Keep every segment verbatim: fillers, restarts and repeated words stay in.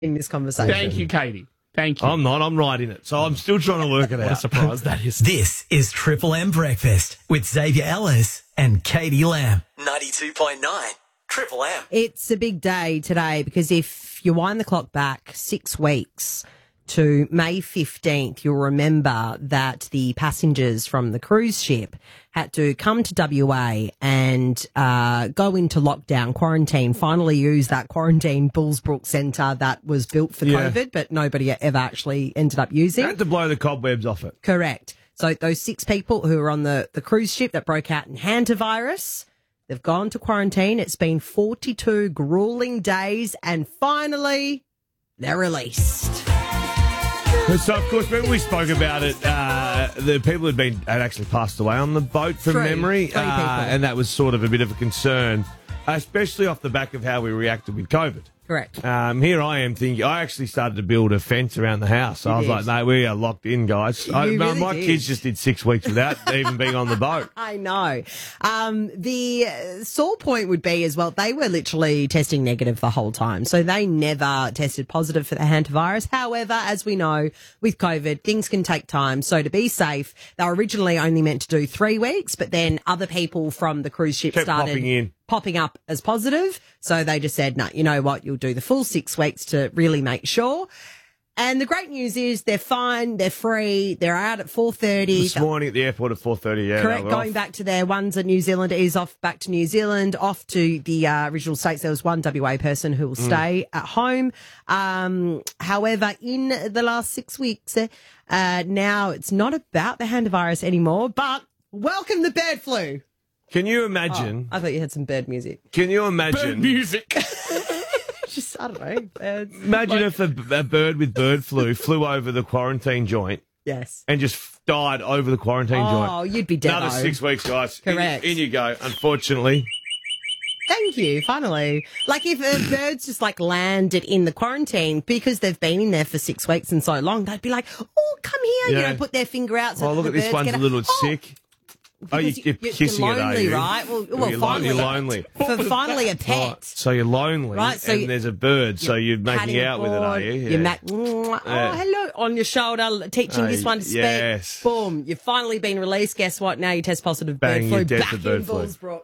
in this conversation. Thank you, Katie. Thank you. I'm not. I'm writing it. So I'm still trying to work it What out. a surprise that is. This is Triple M Breakfast with Xavier Ellis and Katie Lamb. ninety-two point nine Triple M. It's a big day today because if you wind the clock back six weeks to May fifteenth, you'll remember that the passengers from the cruise ship had to come to W A and uh, go into lockdown, quarantine, finally use that quarantine Bullsbrook Centre that was built for Yeah. COVID, but nobody ever actually ended up using. You had to blow the cobwebs off it. Correct. So those six people who were on the, the cruise ship that broke out in hantavirus, they've gone to quarantine. It's been forty-two grueling days and finally they're released. So, of course, when we spoke about it, uh, the people had been had actually passed away on the boat from Three. memory, Three uh, people. and that was sort of a bit of a concern, especially off the back of how we reacted with COVID. Correct. Um, here I am thinking, I actually started to build a fence around the house. I was did. like, no, we are locked in, guys. I, You my really my did. kids just did six weeks without even being on the boat. I know. Um, the uh, sore point would be as well, they were literally testing negative the whole time. So they never tested positive for the hantavirus. However, as we know, with COVID, things can take time. So to be safe, they were originally only meant to do three weeks, but then other people from the cruise ship Kept started popping in. popping up as positive. So they just said, no, you know what, you'll do the full six weeks to really make sure. And the great news is they're fine, they're free, they're out at four thirty. This morning at the airport at four thirty, yeah. Correct, they were going off. back to their one's a New Zealand, is off back to New Zealand, off to the uh, original states. There was one W A person who will Mm. stay at home. Um, however, in the last six weeks, uh, now it's not about the hantavirus anymore, but welcome the bird flu. Can you imagine? I thought you had some bird music. Can you Bird imagine? music. Just, I don't know, birds. Imagine if a, a bird with bird flu flew over the quarantine joint Yes. and just f- died over the quarantine joint. Oh, you'd be dead. Another six weeks, guys. In- Correct. In, you go. Unfortunately, Thank you, finally. Like if a bird's just like landed in the quarantine because they've been in there for six weeks and so long, they'd be like, oh, come here, you Yeah. know, put their finger out. So oh, look the at this birds one's get a little oh, sick. Oh, you, because you're you're, kissing you're it, are lonely, you? right? Well, well you're, lo- finally, you're lonely. For finally a Right, pet. so you're lonely, Right, so and you- there's a bird, so you're making Patting out with it, are board, you? You're ma- oh, Yeah. hello, on your shoulder, teaching Uh, this one to speak. yes. Boom, you've finally been released. Guess what? Now you test positive Bang, bird flu you're dead back for bird in flu. Bullsbrook.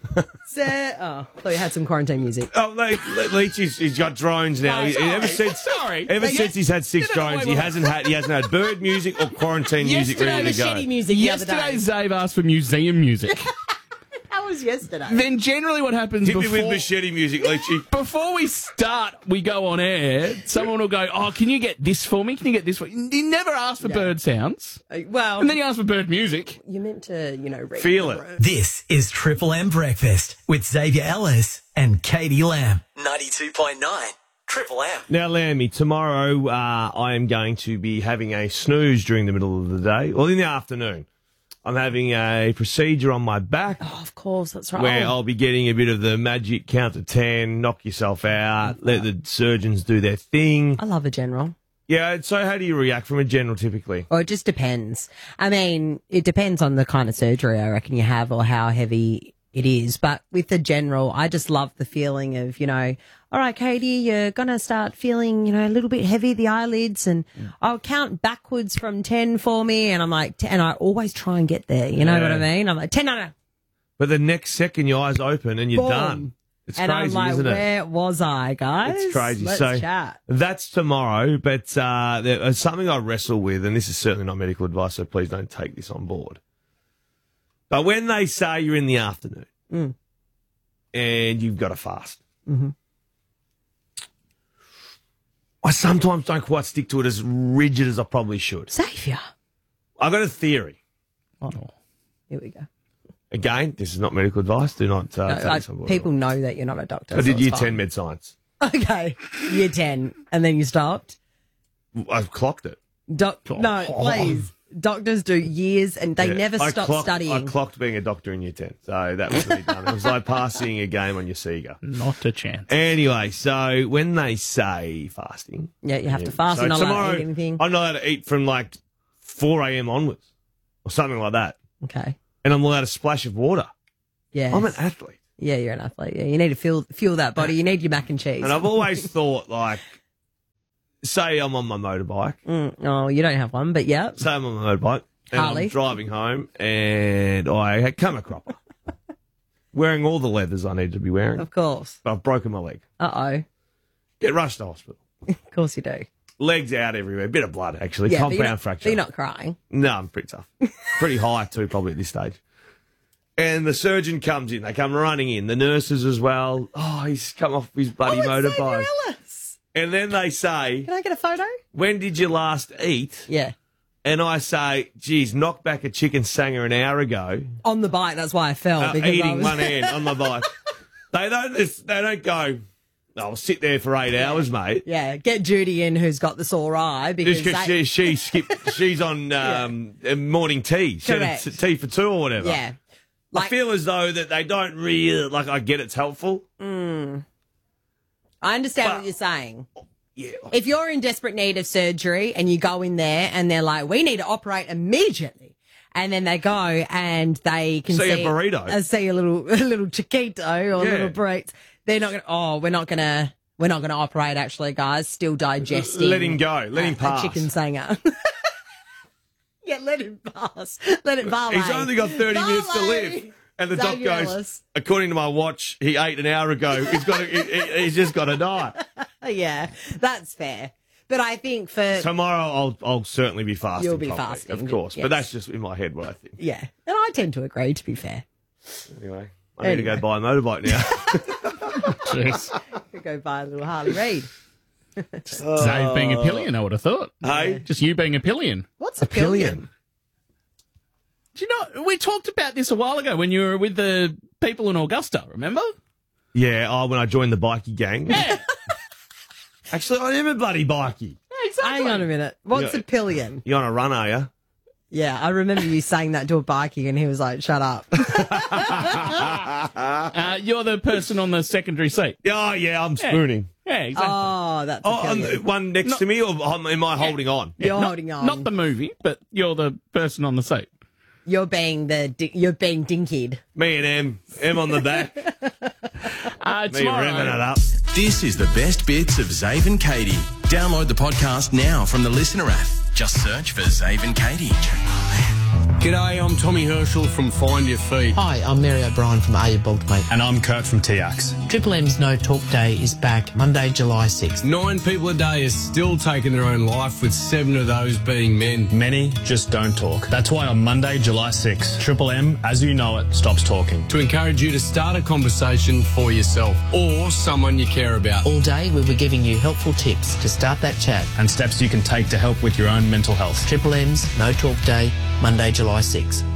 so, oh, thought you had some quarantine music. Oh, Le- Le- Leach, he's, he's got drones now. No, He- sorry. ever since, Sorry. ever Like, since he's had six no, no, drones, wait, he wait. hasn't had he hasn't had bird music or quarantine music Yesterday ready to go. Machete music the other Yesterday, day. Zave asked for museum music. That was yesterday. Then generally what happens Hit me before... with machete music, Leachy. Before we start, we go on air, someone will go, oh, can you get this for me? Can you get this for me? You never ask for bird sounds. Uh, Well, And then you ask for bird music. you meant to, you know, read Feel the it. room. This is Triple M Breakfast with Xavier Ellis and Katie Lamb. ninety-two point nine Triple M. Now, Lammy, tomorrow uh, I am going to be having a snooze during the middle of the day, or in the afternoon. I'm having a procedure on my back Oh, of course, that's right. where Oh, I'll be getting a bit of the magic count to ten, knock yourself out, let the surgeons do their thing. I love a general. Yeah, so how do you react from a general typically? Or it just depends. I mean, it depends on the kind of surgery I reckon you have or how heavy it is. But with the general, I just love the feeling of, you know, all right, Katie, you're going to start feeling, you know, a little bit heavy, the eyelids, and I'll count backwards from ten for me. And I'm like, and I always try and get there. You know Yeah. what I mean? I'm like, ten, no, no. But the next second your eyes open and you're Boom. done. It's and crazy, I'm like, isn't it? where was I, guys? It's crazy. Let's so chat. that's tomorrow, but uh, there's something I wrestle with, and this is certainly not medical advice, so please don't take this on board. But when they say you're in the afternoon Mm. and you've got to fast, Mm-hmm. I sometimes don't quite stick to it as rigid as I probably should. Xavier. I've got a theory. Oh. Here we go. Again, this is not medical advice. Do not uh, No, take I- this on board. people know that you're not a doctor. I so did it's year fine. ten med science. Okay, year ten, and then you stopped. I've clocked it. Doc, no, please. Doctors do years, and they Yeah. never I stop clocked, studying. I clocked being a doctor in year ten, so that was me done. It was like passing a game on your Sega. Not a chance. Anyway, so when they say fasting, yeah, you have yeah, to fast. so You're not allowed tomorrow to eat anything. I'm not allowed to eat from like four a.m. onwards or something like that, Okay. and I'm allowed a splash of water. Yeah. I'm an athlete, Yeah, you're an athlete. Yeah, you need to fuel fuel that body. You need your mac and cheese. and I've always thought like say I'm on my motorbike. Mm, oh, you don't have one, but yeah. Say I'm on my motorbike. And Harley. I'm driving home and I had come a cropper. Wearing all the leathers I need to be wearing. Of course. But I've broken my leg. Uh-oh. Get rushed to hospital. Of course you do. Legs out everywhere. Bit of blood, actually. Yeah, but Compound you're not, fracture. but you're not crying. No, I'm pretty tough. Pretty high, too, probably at this stage. And the surgeon comes in. They come running in. The nurses as well. Oh, he's come off his bloody Oh, it's motorbike. Xavier Ellis. And then they say, Can I get a photo? when did you last eat? Yeah. And I say, geez, knocked back a chicken sanger an hour ago. On the bike, that's why I fell. Uh, because I eating was... one hand on my bike. They don't, they don't go, I'll sit there for eight hours, mate. Yeah, get Judy in who's got the sore eye because Just because they... she, she skipped, she's on um, morning tea. She had a Correct. t- tea for two or whatever. Yeah. I Like, feel as though that they don't really, like, I get it's helpful. I understand But- what you're saying. Yeah. If you're in desperate need of surgery and you go in there and they're like, we need to operate immediately. And then they go and they can See see, a burrito. uh, see a little, a little chiquito or a Yeah. little burrito. They're not going to, oh, we're not going to, we're not going to operate actually, guys. Still digesting. Let him go. Let a- him pass. A chicken sanger. Yeah, let him pass. Let it valet. He's only got thirty minutes to Valet. live. And the doc Xavier goes, Ellis. according to my watch, he ate an hour ago. He's got to, he, he- he's just got to die. Yeah, that's fair. But I think for, Tomorrow I'll I'll certainly be fasting. You'll be probably, fasting, of course. yes. But that's just in my head what I think. yeah. And I tend to agree, to be fair. Anyway, I need to Anyway. go buy a motorbike now. Jeez. Could go buy a little Harley Reid. Dave being a pillion, I would have thought. Hey? Just you being a pillion. What's a pillion? Do you know, we talked about this a while ago when you were with the people in Augusta, remember? Yeah, oh, when I joined the bikie gang. Yeah. Actually, I am a bloody bikie. exactly. Hang on a minute. What's Yeah. a pillion? You on a run, are you? Yeah, I remember you saying that to a bikie and he was like, shut up. Uh, you're the person on the secondary seat. Oh, yeah, I'm spooning. Yeah, exactly. Oh, that's a Oh, on pillion. the one next Not- to me, or am am I holding on? You're not, holding on. Not the movie, but you're the person on the seat. You're being the, di- you're being dinkied. Me and M. M on the back. Uh, Me revving it tomorrow, up. This is the best bits of Zave and Katie. Download the podcast now from the Listener app. Just search for Zave and Katie. G'day, I'm Tommy Herschel from Find Your Feet. Hi, I'm Mary O'Brien from Are You Bald Mate? And I'm Kurt from T X. Triple M's No Talk Day is back Monday, July sixth. Nine people a day are still taking their own life, with seven of those being men. Many just don't talk. That's why on Monday, July sixth, Triple M, as you know it, stops talking. To encourage you to start a conversation for yourself or someone you care about. All day we'll be giving you helpful tips to start that chat. And steps you can take to help with your own mental health. Triple M's No Talk Day, Monday, July sixth.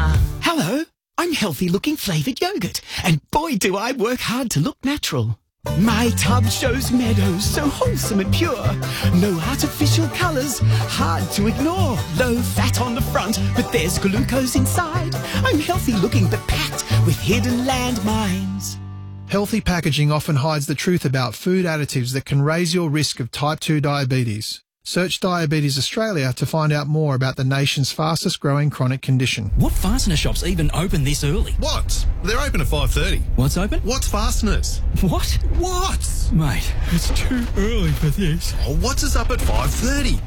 Hello, I'm healthy looking flavoured yogurt, and boy do I work hard to look natural. My tub shows meadows so wholesome and pure. No artificial colours, hard to ignore. Low fat on the front, but there's glucose inside. I'm healthy looking but packed with hidden landmines. Healthy packaging often hides the truth about food additives that can raise your risk of type two diabetes. Search Diabetes Australia to find out more about the nation's fastest growing chronic condition. What fastener shops even open this early? What? They're open at five thirty. What's open? What's Fasteners? What? What? Mate, it's too early for this. Oh, what's us up at five thirty?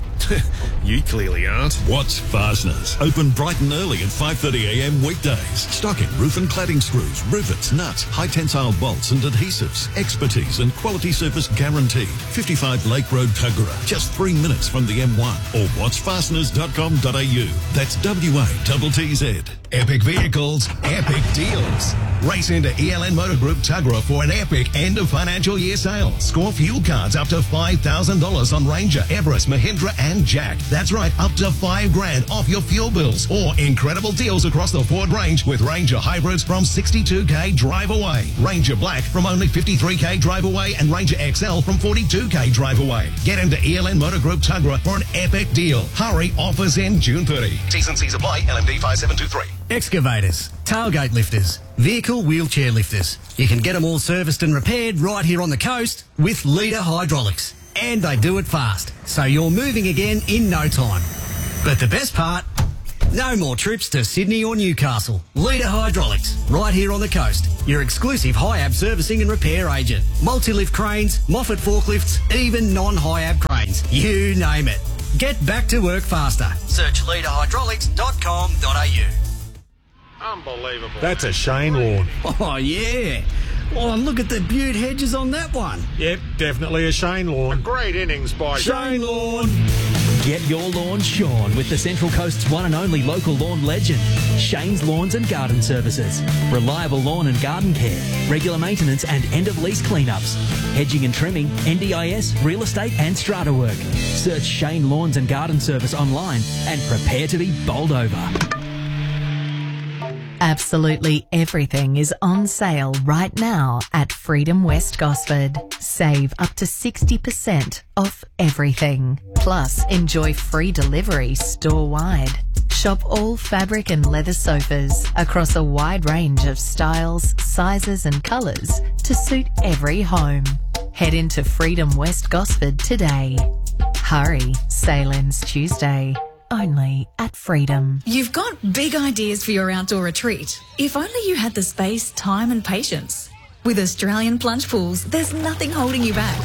You clearly aren't. What's Fasteners? Open bright and early at five thirty a m weekdays. Stocking roof and cladding screws, rivets, nuts, high tensile bolts and adhesives. Expertise and quality service guaranteed. fifty-five Lake Road, Tuggerah. Just three minutes from the M one. Or whats fasteners dot com dot a u. That's W A T T Z. Epic vehicles, epic deals. Race into E L N Motor Group Tuggerah for an epic end of financial year sale. Score fuel cards up to five thousand dollars on Ranger, Everest, Mahindra and Jack. That's right, up to five grand off your fuel bills. Or incredible deals across the Ford range with Ranger hybrids from sixty-two k drive away. Ranger Black from only fifty-three k drive away and Ranger X L from forty-two k drive away. Get into E L N Motor Group Tuggerah for an epic deal. Hurry, offers in June thirtieth. T's and C's apply. L M D five seven two three. Excavators, tailgate lifters, vehicle wheelchair lifters. You can get them all serviced and repaired right here on the coast with Leader Hydraulics. And they do it fast, so you're moving again in no time. But the best part, No more trips to Sydney or Newcastle. Leader Hydraulics, right here on the coast. Your exclusive high-ab servicing and repair agent. Multi-lift cranes, Moffat forklifts, even non-high-ab cranes. You name it. Get back to work faster. Search leader hydraulics dot com dot a u. Unbelievable. That's a Shane lawn. Oh, yeah. Oh, and look at the beaut hedges on that one. Yep, definitely a Shane lawn. A great innings by Shane lawn. Get your lawn shorn with the Central Coast's one and only local lawn legend, Shane's Lawns and Garden Services. Reliable lawn and garden care, regular maintenance and end-of-lease cleanups, hedging and trimming, N D I S, real estate and strata work. Search Shane Lawns and Garden Service online and prepare to be bowled over. Absolutely everything is on sale right now at Freedom West Gosford. Save up to sixty percent off everything. Plus, enjoy free delivery store-wide. Shop all fabric and leather sofas across a wide range of styles, sizes and colours to suit every home. Head into Freedom West Gosford today. Hurry, sale ends Tuesday. Only at Freedom. You've got big ideas for your outdoor retreat. If only you had the space, time and patience. With Australian Plunge Pools, there's nothing holding you back.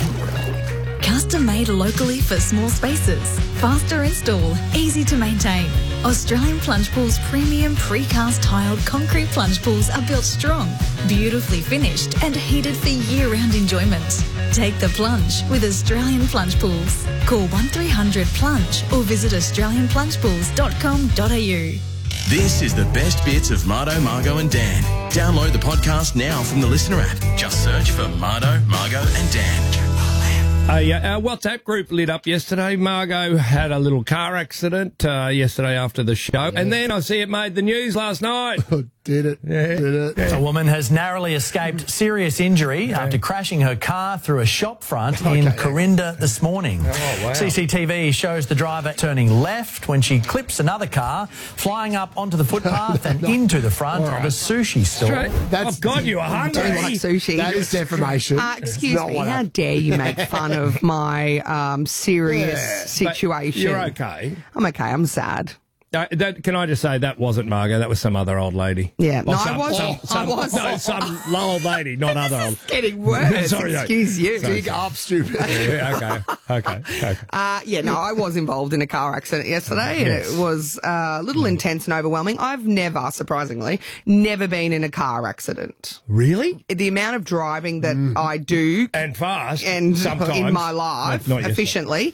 Custom made locally for small spaces. Faster install, easy to maintain. Australian Plunge Pools premium precast tiled concrete plunge pools are built strong, beautifully finished and heated for year-round enjoyment. Take the plunge with Australian Plunge Pools. Call one three hundred plunge or visit australian plunge pools dot com dot a u. This is the best bits of Mardo, Margo and Dan. Download the podcast now from the Listener app. Just search for Mardo, Margo and Dan. A, uh, our WhatsApp group lit up yesterday. Margot had a little car accident uh, yesterday after the show. Yeah. And then I see it made the news last night. Did it? Yeah. Did it? Yeah. A woman has narrowly escaped serious injury yeah. after crashing her car through a shop front okay. in Corinda this morning. Oh, wow. C C T V shows the driver turning left when she clips another car, flying up onto the footpath and into the front right. of a sushi store. That's, oh, God, you are hungry. I don't like sushi. That is defamation. Uh, excuse me, how dare you make fun of my um, serious yeah, situation? You're okay. I'm okay. I'm sad. Uh, that, can I just say that wasn't Margot? That was some other old lady. Yeah, well, no, some, I was. Some, some, I was. No, some old lady, not other old. It's getting worse. Sorry, Excuse no. you. Sorry, Big up, stupid. Yeah, okay, okay, okay. Uh, yeah, no, I was involved in a car accident yesterday, yes. and it was uh, a little intense and overwhelming. I've never, surprisingly, never been in a car accident. Really? The amount of driving that mm. I do and fast and sometimes in my life not, not efficiently,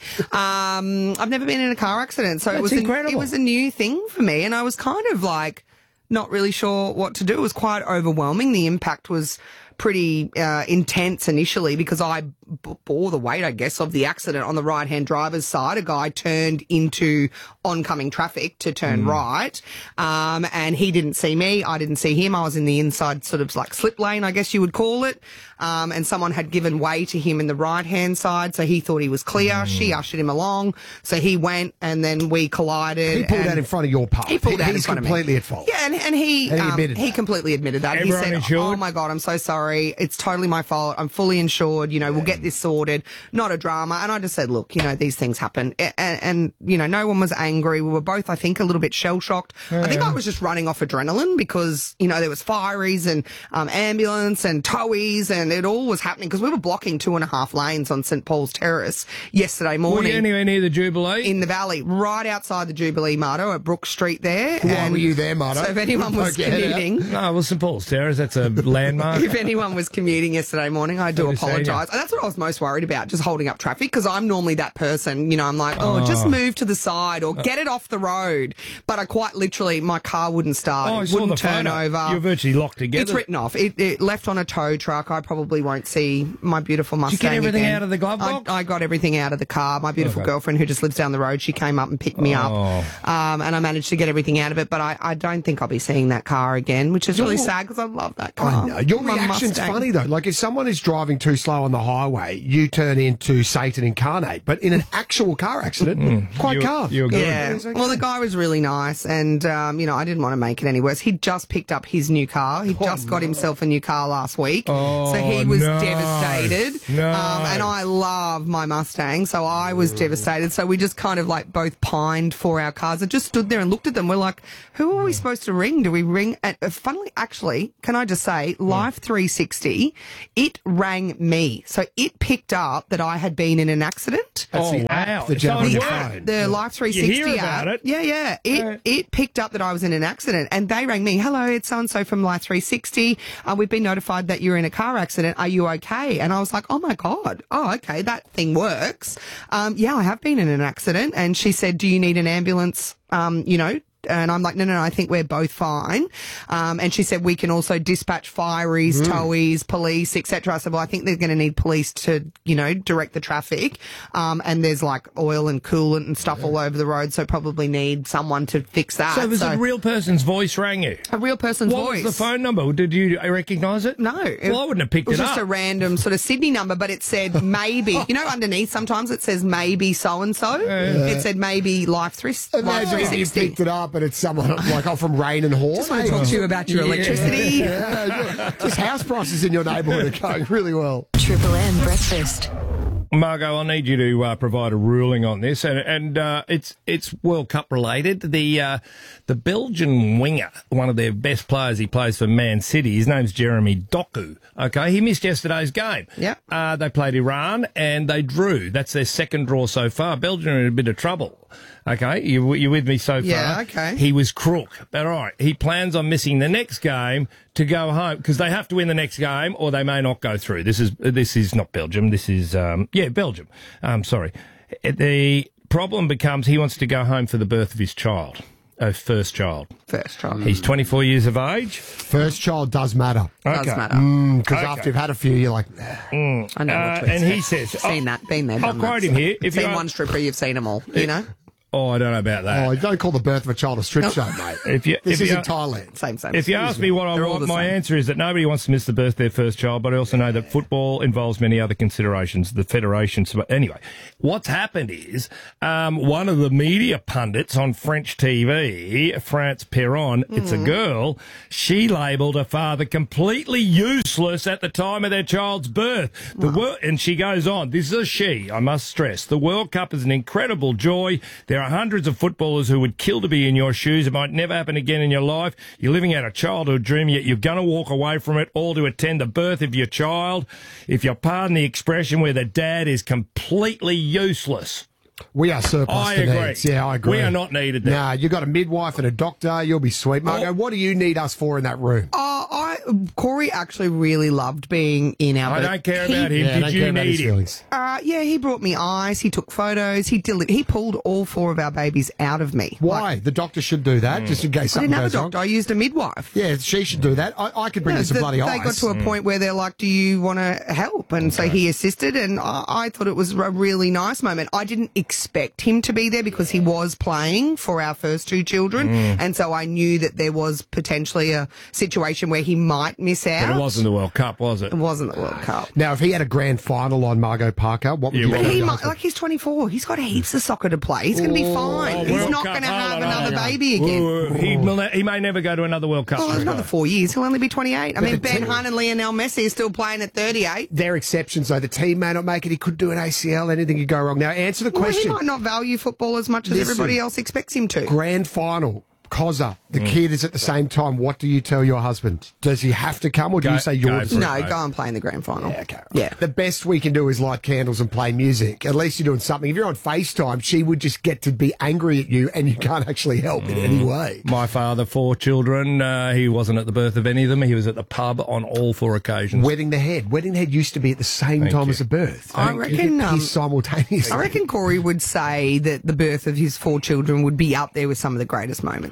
um, I've never been in a car accident, so That's it was incredible. A, it was a new thing for me. And I was kind of like not really sure what to do. It was quite overwhelming. The impact was pretty uh, intense initially because I b- bore the weight, I guess, of the accident on the right-hand driver's side. A guy turned into oncoming traffic to turn mm. right, um, and he didn't see me. I didn't see him. I was in the inside sort of like slip lane, I guess you would call it, um, and someone had given way to him in the right-hand side, so he thought he was clear. Mm. She ushered him along, so he went, and then we collided. He pulled out in front of your path. He pulled he, out he's in front of me. He's completely at fault. Yeah, and, and he and he, um, admitted he completely admitted that. Everyone he said, insured? "Oh my God, I'm so sorry. It's totally my fault. I'm fully insured. You know, we'll get this sorted. Not a drama." And I just said, look, you know, these things happen. And, and you know, no one was angry. We were both, I think, a little bit shell-shocked. Yeah. I think I was just running off adrenaline because, you know, there was fireys and um, ambulance and towies and it all was happening because we were blocking two and a half lanes on St Paul's Terrace yesterday morning. Were you anywhere near the Jubilee? In the valley, right outside the Jubilee, Mardo, at Brook Street there. Why and were you there, Mardo? So if anyone was commuting... No, well, St Paul's Terrace, that's a landmark. If anyone was commuting yesterday morning, I do apologise. And that's what I was most worried about, just holding up traffic, because I'm normally that person, you know, I'm like, oh, oh, just move to the side or get it off the road. But I quite literally, my car wouldn't start. Oh, I it saw wouldn't the turn photo. over. You're virtually locked together. It's written off. It, it left on a tow truck. I probably won't see my beautiful Mustang Did you get everything again. out of the glove box? I, I got everything out of the car. My beautiful okay. girlfriend who just lives down the road, she came up and picked me oh. up. Um, and I managed to get everything out of it. But I, I don't think I'll be seeing that car again, which is really sad because I love that car. I know. Your my reaction Everything's Mustang. funny though. Like if someone is driving too slow on the highway, you turn into Satan incarnate. But in an actual car accident, quite You- calm. you're good. Yeah. Well, the guy was really nice, and um, you know, I didn't want to make it any worse. He'd just picked up his new car. He just got himself a new car last week, Oh, so he was no. devastated. No. Um, and I love my Mustang, so I was devastated. So we just kind of like both pined for our cars. I just stood there and looked at them. We're like, who are we supposed to ring? Do we ring? At, uh, funnily, actually, can I just say, Life three sixty, it rang me. So it picked up that I had been in an accident. That's Oh, the wow. app that It's you have on on your work. phone. The Life three You sixty hear app. about it. Yeah, yeah. It Right. it picked up that I was in an accident, and they rang me. Hello, it's so and so from Life three sixty. Uh, we've been notified that you're in a car accident. Are you okay? And I was like, oh my god. Oh, okay, that thing works. Um, yeah, I have been in an accident. And she said, do you need an ambulance? Um, you know. And I'm like, no, no, no, I think we're both fine. Um, and she said, we can also dispatch fireys, Mm. towies, police, et cetera. I said, well, I think they're going to need police to, you know, direct the traffic. Um, and there's like oil and coolant and stuff all over the road. So probably need someone to fix that. So it was a real person's voice rang you? A real person's what voice. was the phone number? Did you recognise it? No. It, Well, I wouldn't have picked it was it just up. a random sort of Sydney number, but it said maybe. You know, underneath sometimes it says maybe so and so. It said maybe Life three. Life Imagine three if you sixty. picked it up and it's someone like I'm from Rain and Horn. Just want to talk to you about your electricity. Yeah, just house prices in your neighbourhood are going really well. Triple M breakfast. Margot, I need you to uh, provide a ruling on this, and and uh, it's it's World Cup related. The uh, the Belgian winger, one of their best players, he plays for Man City. His name's Jeremy Doku. Okay, he missed yesterday's game. Yeah, uh, they played Iran and they drew. That's their second draw so far. Belgium are in a bit of trouble. Okay, you you with me so far? Yeah, okay. He was crook. All right. He plans on missing the next game to go home because they have to win the next game or they may not go through. This is this is not Belgium. This is um, yeah Belgium. Um, sorry. The problem becomes he wants to go home for the birth of his child. Uh, first child. First child. He's twenty-four years of age. First child does matter. Does matter. Because Okay. after you've had a few, you're like, Mm. I know Uh, what to and he expect. says, seen that, been there, I'll done quote that. him here. If seen you one stripper, you've seen them all. You know. Oh, I don't know about that. oh, don't call the birth of a child a strip show, mate. If you, This if you, isn't Thailand. Same, same. If you ask me what I They're all want, the my same. answer is that nobody wants to miss the birth of their first child, but I also know that football involves many other considerations, the federations. But anyway, what's happened is um, one of the media pundits on French T V, France Perron, it's a girl, she labelled her father completely useless at the time of their child's birth. The wor- and she goes on, this is a she, I must stress. The World Cup is an incredible joy. There are hundreds of footballers who would kill to be in your shoes. It might never happen again in your life. You're living out a childhood dream, yet you're going to walk away from it all to attend the birth of your child. If you pardon the expression, where the dad is completely useless. We are surplus I to agree. needs. Yeah, I agree. We are not needed there. Nah, you've got a midwife and a doctor. You'll be sweet. Margo, Oh. what do you need us for in that room? Oh, I Corey actually really loved being in our. I birth- don't care He- about him. Yeah, I don't Did care you about need his him? feelings. Uh, yeah, he brought me ice. He took photos. He did. He pulled all four of our babies out of me. Why? Like, the doctor should do that, just in case I something didn't have a goes doctor. wrong. I used a midwife. Yeah, she should do that. I, I could bring Yeah, you some the- bloody they ice. got to a point where they're like, "Do you want to help?" And so he assisted, and I, I thought it was a really nice moment. I didn't expect him to be there because he was playing for our first two children, Mm. and so I knew that there was potentially a situation where he might miss out. But it wasn't the World Cup, was it? It wasn't the World Cup. Now, if he had a grand final on Margot Parker, what would Yeah, you what want He to might, go for? like he's twenty-four. He's got heaps of soccer to play. He's going to be fine. Oh, He's World not Cup, going to have hold on, another hold on. baby again. Ooh, he, will ne- he may never go to another World Cup. Oh, another four years. He'll only be twenty-eight. I But mean, the Ben team- Hunt and Lionel Messi are still playing at thirty-eight. They're exceptions, though. The team may not make it. He could do an A C L. Anything could go wrong. Now, answer the Well, he question. might not value football as much as Listen. everybody else expects him to. Grand final. Cozza, the Mm. kid is at the same time. What do you tell your husband? Does he have to come, or do Go- you say go you're for it, No, mate. go and play in the grand final. Yeah, okay. Yeah. The best we can do is light candles and play music. At least you're doing something. If you're on FaceTime, she would just get to be angry at you, and you can't actually help in any way. My father, four children. Uh, he wasn't at the birth of any of them. He was at the pub on all four occasions. Wedding the head. Wedding the head used to be at the same Thank time you. as the birth. I You reckon, get um, pissed simultaneously. I reckon Corey would say that the birth of his four children would be up there with some of the greatest moments.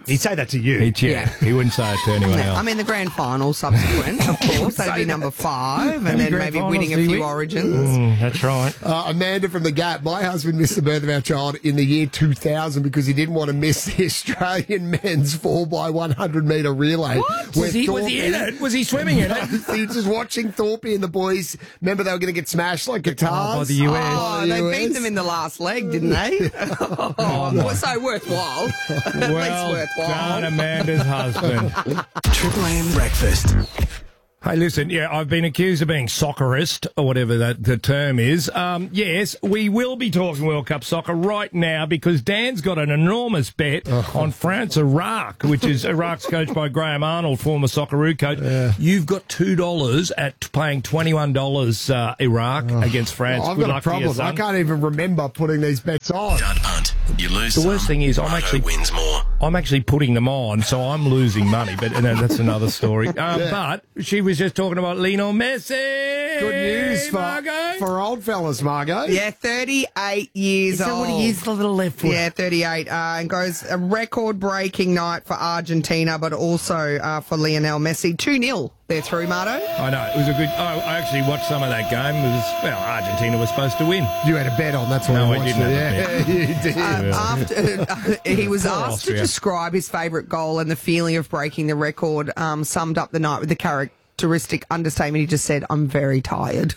He'd say that to you. He'd, yeah, Yeah. he wouldn't say it to anyone Yeah, else. I mean, the grand final subsequent, of course. That'd be number five, and then grand maybe winning a finals, do few we? origins. Mm, that's right. Uh, Amanda from the Gap. My husband missed the birth of our child in the year two thousand because he didn't want to miss the Australian men's four by one hundred metre relay. What? where Was he- was he in it? Was he swimming in it? He was just watching Thorpe and the boys. Remember, they were going to get smashed like guitars? by the U S. Oh, they beat them in the last leg, didn't they? oh, well, so worthwhile. At least Well worthwhile. done, Amanda's husband. Triple M breakfast. Hey, listen, yeah, I've been accused of being soccerist, or whatever that the term is. Um, yes, we will be talking World Cup soccer right now because Dan's got an enormous bet on France-Iraq, which is Iraq's coached by Graham Arnold, former Socceroo coach. You've got two dollars at playing twenty-one dollars uh, Iraq against France. I've Good got a luck to you, problem. I son. can't even remember putting these bets on. Dud punt. You lose The some, worst thing is I'm Mardo actually wins more. I'm actually putting them on, so I'm losing money, but uh, that's another story. Um, Yeah. But she was just talking about Lionel Messi. Good news for, Margot. for old fellas, Margot. Yeah, thirty-eight years Is that old. what he is, the little left foot? Yeah, thirty-eight. Uh, and goes a record-breaking night for Argentina, but also uh, for Lionel Messi. two nil. They're through, Mardo. I know, it was a good... Oh, I actually watched some of that game. It was, well, Argentina was supposed to win. You had a bet on, that's why No, I I watched didn't it. have a Yeah, bet. you did. Uh, after uh, he was Poor asked Austria. to describe his favourite goal and the feeling of breaking the record, um, summed up the night with the characteristic understatement. He just said, "I'm very tired."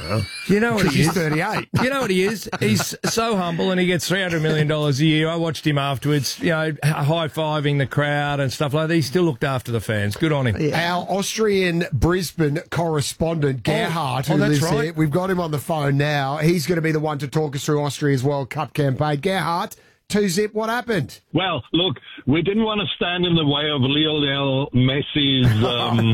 You know what he He's is? thirty-eight. You know what he is? He's so humble and he gets three hundred million dollars a year. I watched him afterwards, you know, high-fiving the crowd and stuff like that. He still looked after the fans. Good on him. Our Austrian Brisbane correspondent, Gerhard, Oh, who that's lives right. here, we've got him on the phone now. He's going to be the one to talk us through Austria's World Cup campaign. Gerhard, two-zip, what happened? Well, look, we didn't want to stand in the way of Lionel Messi's um,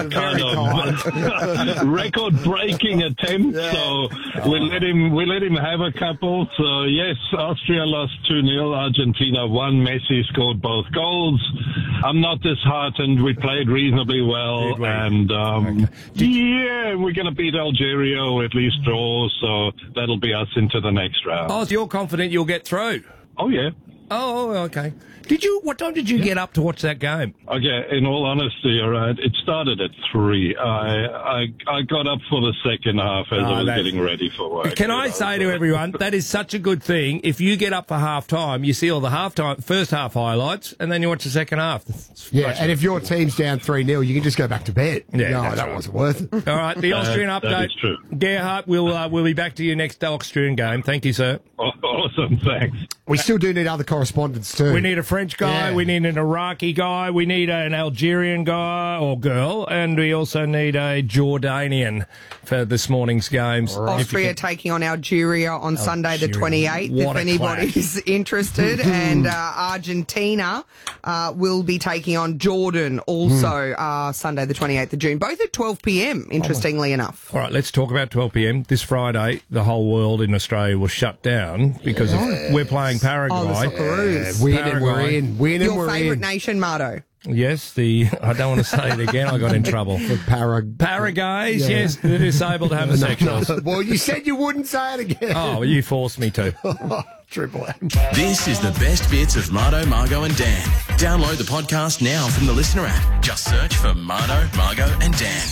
kind of record-breaking attempt. So we let him we let him have a couple. So yes, Austria lost two nil. Argentina won. Messi scored both goals. I'm not disheartened. We played reasonably well, Did we? and um, yeah, we're going to beat Algeria or at least draw. So that'll be us into the next round. Oh, so you're confident you'll get through? Oh yeah. Oh, okay. Did you? What time did you get up to watch that game? Okay, in all honesty, all right, it started at three. I I I got up for the second half as Oh, I was that's- getting ready for work. Can you I know, say so- to everyone, that is such a good thing. If you get up for half time, you see all the half time, first half highlights, and then you watch the second half. It's Yeah, much- and if your team's down three nil, you can just go back to bed. Yeah, no, that's that right. wasn't worth it. All right, the Austrian That- update. that is true. Gerhard, we'll uh, we'll be back to you next Austrian game. Thank you, sir. Oh, awesome, thanks. We still do need other correspondents too. We need a French guy, Yeah. we need an Iraqi guy, we need an Algerian guy or girl, and we also need a Jordanian for this morning's games. If you Austria can- taking on Algeria on Sunday the Algeria. twenty-eighth, What if a anybody's interested. And uh, Argentina uh, will be taking on Jordan also uh, Sunday the twenty-eighth of June, both at twelve p.m, interestingly enough. All right, let's talk about twelve p.m. This Friday, the whole world in Australia was shut down because of, we're playing Paraguay. Oh, the Socceroos. Win and we're Paraguay. in. Win and Your we're favourite in. nation, Mardo? Yes, the I don't want to say it again. I got in trouble. For Parag- Paraguays, Yeah. yes, the disabled homosexuals. Well, you said you wouldn't say it again. Oh, you forced me to. Triple M. This is the best bits of Mardo, Margo and Dan. Download the podcast now from the Listener app. Just search for Mardo, Margo and Dan.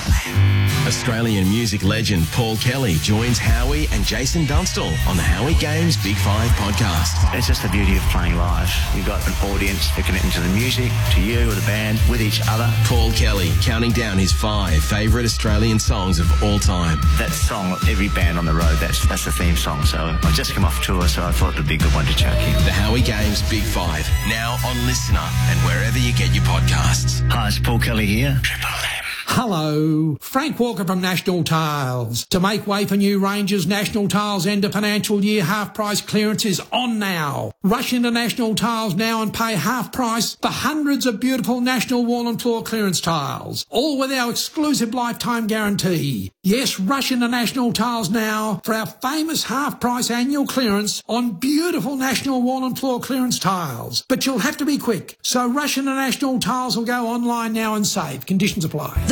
Australian music legend Paul Kelly joins Howie and Jason Dunstall on the Howie Games Big Five podcast. It's just the beauty of playing live. You've got an audience that connecting to the music, to you, or the band, with each other. Paul Kelly counting down his five favourite Australian songs of all time. That song, every band on the road, that's that's the theme song. So I've just come off tour, so I thought it'd be a good one to chuck in. The Howie Games Big Five, now on Listener and wherever you get your podcasts. Hi, it's Paul Kelly here. Triple M. Hello, Frank Walker from National Tiles. To make way for new ranges, National Tiles end of financial year half price clearance is on now. Rush into National Tiles now and pay half price for hundreds of beautiful National wall and floor clearance tiles, all with our exclusive lifetime guarantee. Yes, rush into National Tiles now for our famous half price annual clearance on beautiful National wall and floor clearance tiles. But you'll have to be quick, so rush into National Tiles or go online now and save. Conditions apply. The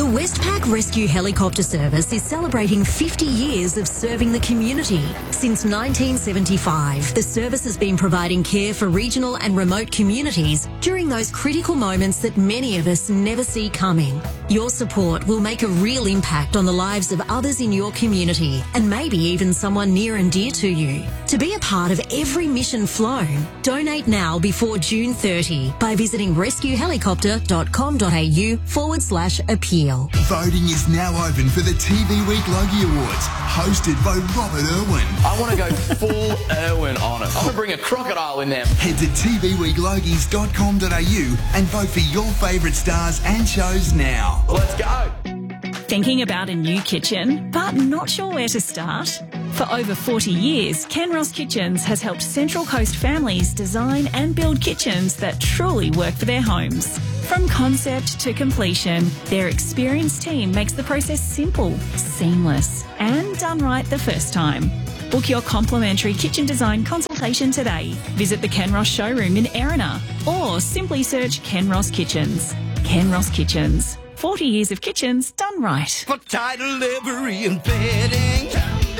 Westpac Rescue Helicopter Service is celebrating fifty years of serving the community. Since nineteen seventy-five, the service has been providing care for regional and remote communities during those critical moments that many of us never see coming. Your support will make a real impact on the lives of others in your community and maybe even someone near and dear to you. To be a part of every mission flown, donate now before June thirtieth by visiting rescuehelicopter.com.au forward slash appeal. Voting is now open for the T V Week Logie Awards, hosted by Robert Irwin. I want to go full Irwin on it. I'm going to bring a crocodile in there. Head to t v week logies dot com dot a u and vote for your favourite stars and shows now. Let's go. Thinking about a new kitchen, but not sure where to start? For over forty years, Kenross Kitchens has helped Central Coast families design and build kitchens that truly work for their homes. From concept to completion, their experienced team makes the process simple, seamless, and done right the first time. Book your complimentary kitchen design consultation today. Visit the Kenross showroom in Erina or simply search Kenross Kitchens. Kenross Kitchens. forty years of kitchens done right. For title livery and bedding.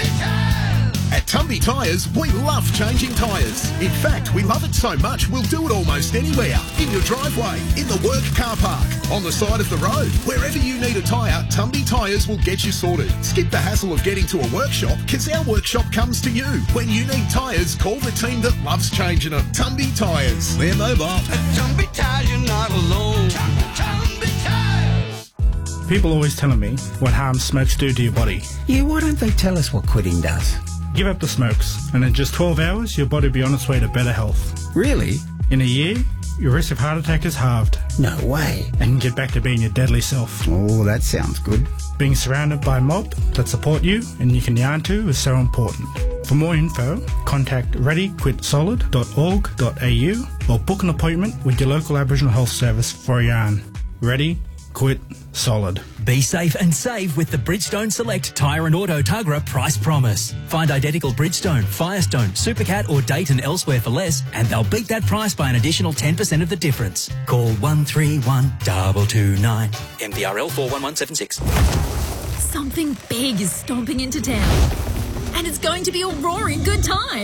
At Tumby Tyres, we love changing tyres. In fact, we love it so much, we'll do it almost anywhere. In your driveway, in the work car park, on the side of the road. Wherever you need a tyre, Tumby Tyres will get you sorted. Skip the hassle of getting to a workshop, because our workshop comes to you. When you need tyres, call the team that loves changing them. Tumby Tyres. We're mobile. At Tumby Tyres, you're not alone. Tumby Tyres. People always telling me what harm smokes do to your body. Yeah, why don't they tell us what quitting does? Give up the smokes, and in just twelve hours, your body will be on its way to better health. Really? In a year, your risk of heart attack is halved. No way. And get back to being your deadly self. Oh, that sounds good. Being surrounded by a mob that support you and you can yarn to is so important. For more info, contact ready quit solid dot org dot a u or book an appointment with your local Aboriginal Health Service for a yarn. Ready, quit, solid. Be safe and save with the Bridgestone Select Tyre and Auto Tuggerah Price Promise. Find identical Bridgestone, Firestone, Supercat or Dayton elsewhere for less and they'll beat that price by an additional ten percent of the difference. Call one three one, two two nine. M P R L four one one seven six. Something big is stomping into town. And it's going to be a roaring good time.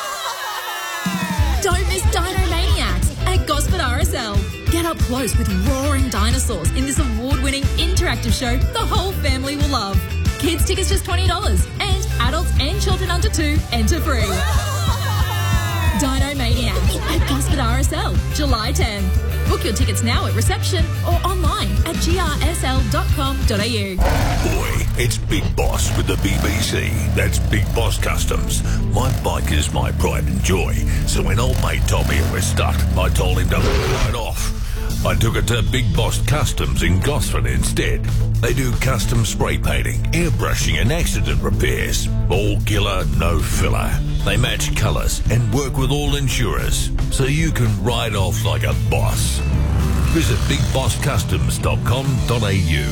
Don't miss Dino Maniacs at Gosford R S L. Get up close with roaring dinosaurs in this award-winning interactive show the whole family will love. Kids tickets just twenty dollars and adults and children under two enter free. Dino Maniacs at Gosford R S L, July tenth. Book your tickets now at reception or online at g r s l dot com dot a u. Boy, it's Big Boss with the B B C. That's Big Boss Customs. My bike is my pride and joy. So when old mate told me it was stuck, I told him to ride off. I took it to Big Boss Customs in Gosford instead. They do custom spray painting, airbrushing and accident repairs. All killer, no filler. They match colours and work with all insurers, so you can ride off like a boss. Visit big boss customs dot com dot a u.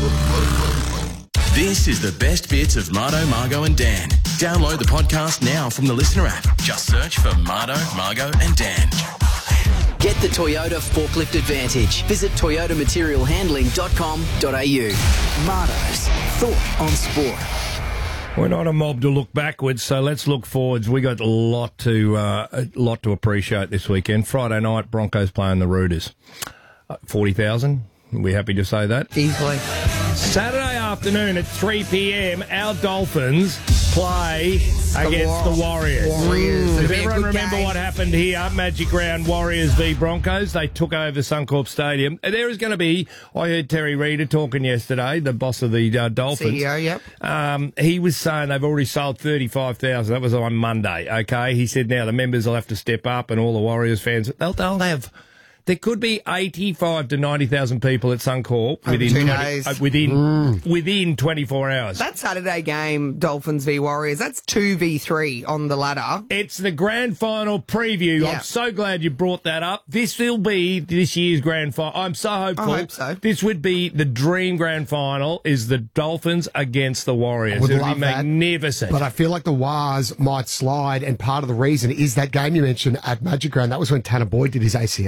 This is the best bits of Mardo, Margo and Dan. Download the podcast now from the Listener app. Just search for Mardo, Margo and Dan. Get the Toyota Forklift Advantage. Visit toyota material handling dot com dot a u. Mardo's thought on sport. We're not a mob to look backwards, so let's look forwards. We got a lot to uh, a lot to appreciate this weekend. Friday night, Broncos playing the Roosters. Uh, forty thousand. Are we happy to say that? Easily. Saturday afternoon at three p.m, our Dolphins play the against War- the Warriors. Warriors. Does It'll be a everyone good remember game. what happened here? Magic Round Warriors v Broncos. They took over Suncorp Stadium. And there is going to be, I heard Terry Reader talking yesterday, the boss of the uh, Dolphins. C E O, yep. Um, he was saying they've already sold thirty-five thousand. That was on Monday, okay? He said now the members will have to step up and all the Warriors fans, they'll, they'll have... There could be eighty-five to ninety thousand people at Suncorp within two twenty, days. uh, within Mm. within twenty-four hours. That Saturday game, Dolphins v Warriors, that's two v three on the ladder. It's the grand final preview. Yeah. I'm so glad you brought that up. This will be this year's grand final. I'm so hopeful. I hope so. This would be the dream grand final. Is the Dolphins against the Warriors? I would It'll love be that. magnificent. But I feel like the Wars might slide, and part of the reason is that game you mentioned at Magic Round. That was when Tanner Boyd did his A C L, Yeah. right?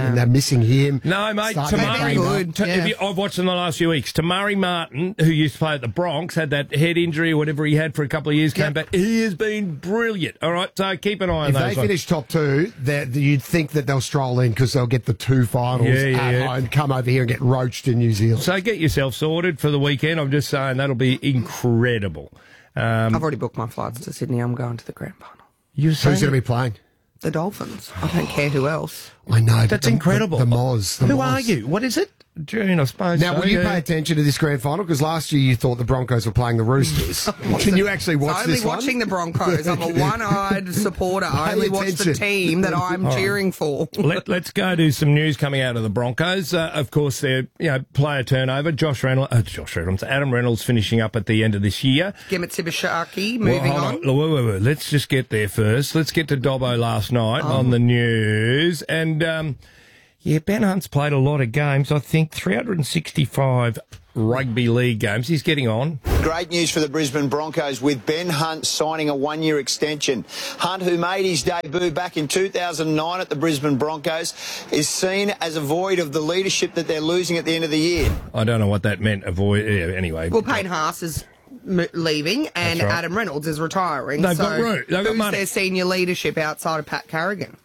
and they're missing him. No, mate, Starting to Tamari. play T- well. have you- I've watched him the last few weeks. Tamari Martin, who used to play at the Bronx, had that head injury or whatever he had for a couple of years, came back. He has been brilliant. All right, so keep an eye on If those they ones. finish top two, they're- you'd think that they'll stroll in because they'll get the two finals Yeah, yeah, at yeah. home, come over here and get roached in New Zealand. So get yourself sorted for the weekend. I'm just saying that'll be incredible. Um, I've already booked my flights to Sydney. I'm going to the grand final. you Who's going to be playing? The Dolphins. I don't care who else. I know. but That's the- incredible. The, the Moz. The Who Moz. are you? What is it? June, I suppose. Now, so, will you yeah. pay attention to this grand final? Because last year you thought the Broncos were playing the Roosters. Can you actually watch only this one? watching the Broncos. I'm a one-eyed supporter. I Pay only watch the attention. team that I'm All right. cheering for. Let, let's go to some news coming out of the Broncos. Uh, of course, their you know player turnover. Josh Reynolds, uh, Josh Reynolds, Adam Reynolds finishing up at the end of this year. Gemma Tibashaki moving Well, on. hold Wait, wait, wait. Let's just get there first. Let's get to Dobbo last night Oh. on the news. And, um, yeah, Ben Hunt's played a lot of games. I think three hundred sixty-five rugby league games. He's getting on. Great news for the Brisbane Broncos with Ben Hunt signing a one-year extension. Hunt, who made his debut back in two thousand nine at the Brisbane Broncos, is seen as a void of the leadership that they're losing at the end of the year. I don't know what that meant. Avoid yeah, anyway. Well, Payne Haas is m- leaving and That's right. Adam Reynolds is retiring. They've so got room. They've got who's money. their senior leadership outside of Pat Carrigan?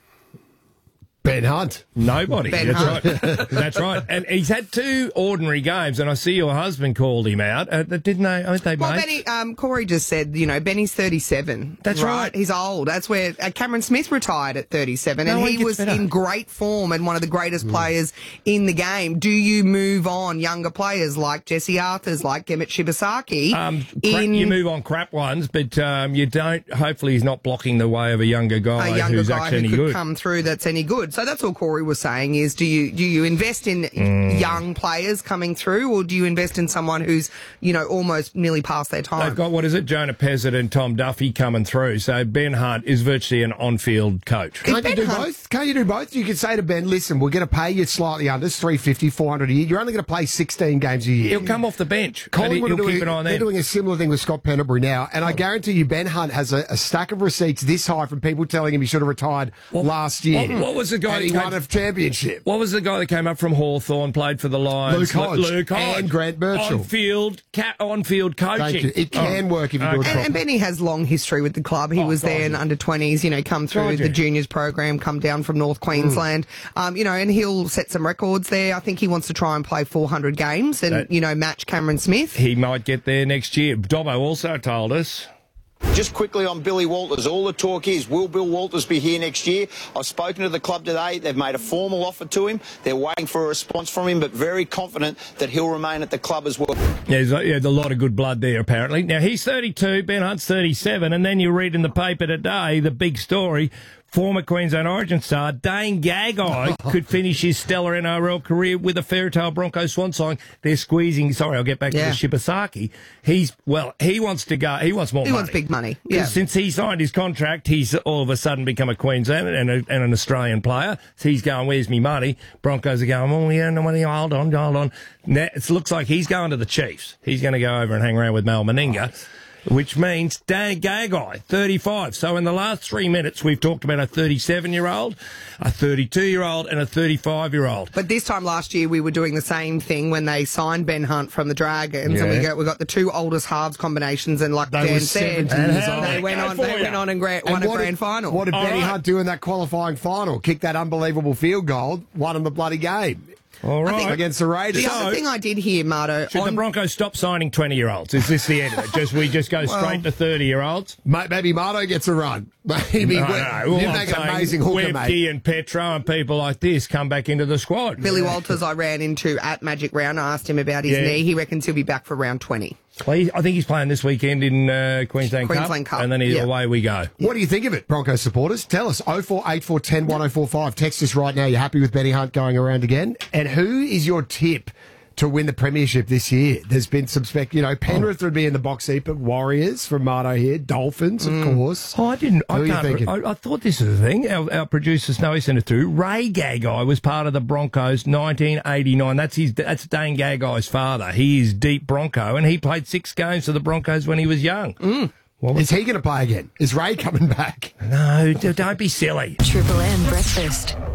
Ben Hunt. Nobody. Ben That's Hunt. right. That's right. And he's had two ordinary games, and I see your husband called him out. Uh, didn't they? Aren't they Well, mates? Benny, um, Corey just said, you know, Benny's thirty-seven. That's right. He's old. That's where uh, Cameron Smith retired at thirty-seven, No and one he gets was better. in great form and one of the greatest players in the game. Do you move on younger players like Jesse Arthurs, like Gemmet Shibasaki? Um, crap, in you move on crap ones, but um, you don't. Hopefully, he's not blocking the way of a younger guy a younger who's guy actually who any could good. come through that's any good. So that's all Corey was saying is, do you do you invest in Mm. young players coming through, or do you invest in someone who's, you know, almost nearly past their time? They've got, what is it, Jonah Pezzett and Tom Duffy coming through. So Ben Hunt is virtually an on-field coach. Can't you do both? Can't you do both? You could say to Ben, listen, we're going to pay you slightly under, three fifty, four hundred a year. You're only going to play sixteen games a year. He'll come off the bench. and Collingwood he'll are doing, keep an eye on they're them. doing a similar thing with Scott Pendlebury now, and I guarantee you Ben Hunt has a, a stack of receipts this high from people telling him he should have retired last year. What, what was the guy and that he came, won a championship? What was the guy that came up from Hawthorn, played for the Lions? Luke Hodge Luke Hodge. and Grant Birchall. On-field, ca- on-field coaching. Thank you. It can Oh. work if you do it And, properly. and Benny has long history with the club. He Oh, was there in under twenties, you know, come through God, the yeah. juniors program, come down from North Queensland, um, you know, and he'll set some records there. I think he wants to try and play four hundred games and, That- you know, match Cameron Smith. He might get there next year. Dobbo also told us. Just quickly on Billy Walters, all the talk is, will Bill Walters be here next year? I've spoken to the club today. They've made a formal offer to him. They're waiting for a response from him, but very confident that he'll remain at the club as well. Yeah, there's a, yeah, there's a lot of good blood there, apparently. Now, he's thirty-two, Ben Hunt's thirty-seven, and then you read in the paper today the big story. Former Queensland Origin star Dane Gagai could finish his stellar N R L career with a Fairytale Broncos swan song. They're squeezing. Sorry, I'll get back Yeah. to the Shibasaki. He's well. He wants to go. He wants more He money. wants big money. 'Cause Yeah. Since he signed his contract, he's all of a sudden become a Queensland and, a, and an Australian player. So he's going, "Where's me money?" Broncos are going, "Oh, yeah, no money. Hold on, hold on." Now, it looks like he's going to the Chiefs. He's going to go over and hang around with Mal Meninga. Which means Dan Gagai, thirty-five. So in the last three minutes, we've talked about a thirty-seven-year-old, a thirty-two-year-old, and a thirty-five-year-old. But this time last year, we were doing the same thing when they signed Ben Hunt from the Dragons, and we Yeah. got we got the two oldest halves combinations, and like They Dan were said, seventeen years old. they went Go on, for they ya. went on and gra- And won a what grand did, final. What did All Benny right. Hunt do in that qualifying final? Kick that unbelievable field goal, won him the bloody game. All I right. think- Against the Raiders. The other thing I did hear, Marto, Should the on, Broncos stop signing twenty-year-olds? Is this the end of it? Just we just go straight Well- to thirty-year-olds? Mate, maybe Marto gets a run. Maybe No, we- no. you Well, I'm make an saying amazing hooker, mate. Webke and Petro and people like this come back into the squad. Billy Walters, I ran into at Magic Round. I asked him about his Yeah. knee. He reckons he'll be back for round twenty. Well, he- I think he's playing this weekend in uh, Queensland, Queensland Cup, and then he, yeah. away we go. What do you think of it, Broncos supporters? Tell us. oh four eight four one oh one oh four five. Text us right now. You're happy with Benny Hunt going around again? And who is your tip to win the premiership this year? There's been some spec, you know, Penrith would be in the box heap, but Warriors from Marto here, Dolphins, of course. Oh, I didn't. Who I are you can't. thinking? I, I thought this was a thing. Our, our producer Snowy sent it through. Ray Gagai was part of the Broncos nineteen eighty-nine. That's his. That's Dane Gagai's father. He is deep Bronco, and he played six games for the Broncos when he was young. Mm. Is he going to play again? Is Ray coming back? No, d- don't be silly. Triple M breakfast.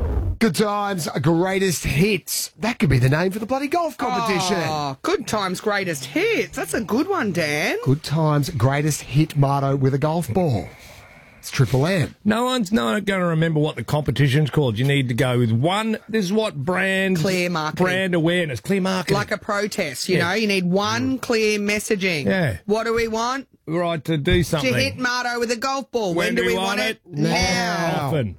Good Times, Greatest Hits. That could be the name for the bloody golf competition. Oh, Good Times, Greatest Hits. That's a good one, Dan. Good Times, Greatest Hit motto with a golf ball. It's Triple M. No one's not going to remember what the competition's called. You need to go with one. This is what brand... Clear marketing. Brand awareness. Clear marketing. Like a protest, you Yeah. know. You need one clear messaging. Yeah. What do we want? Right, to do something. To hit Marto with a golf ball. When, do we want it? Now. Often.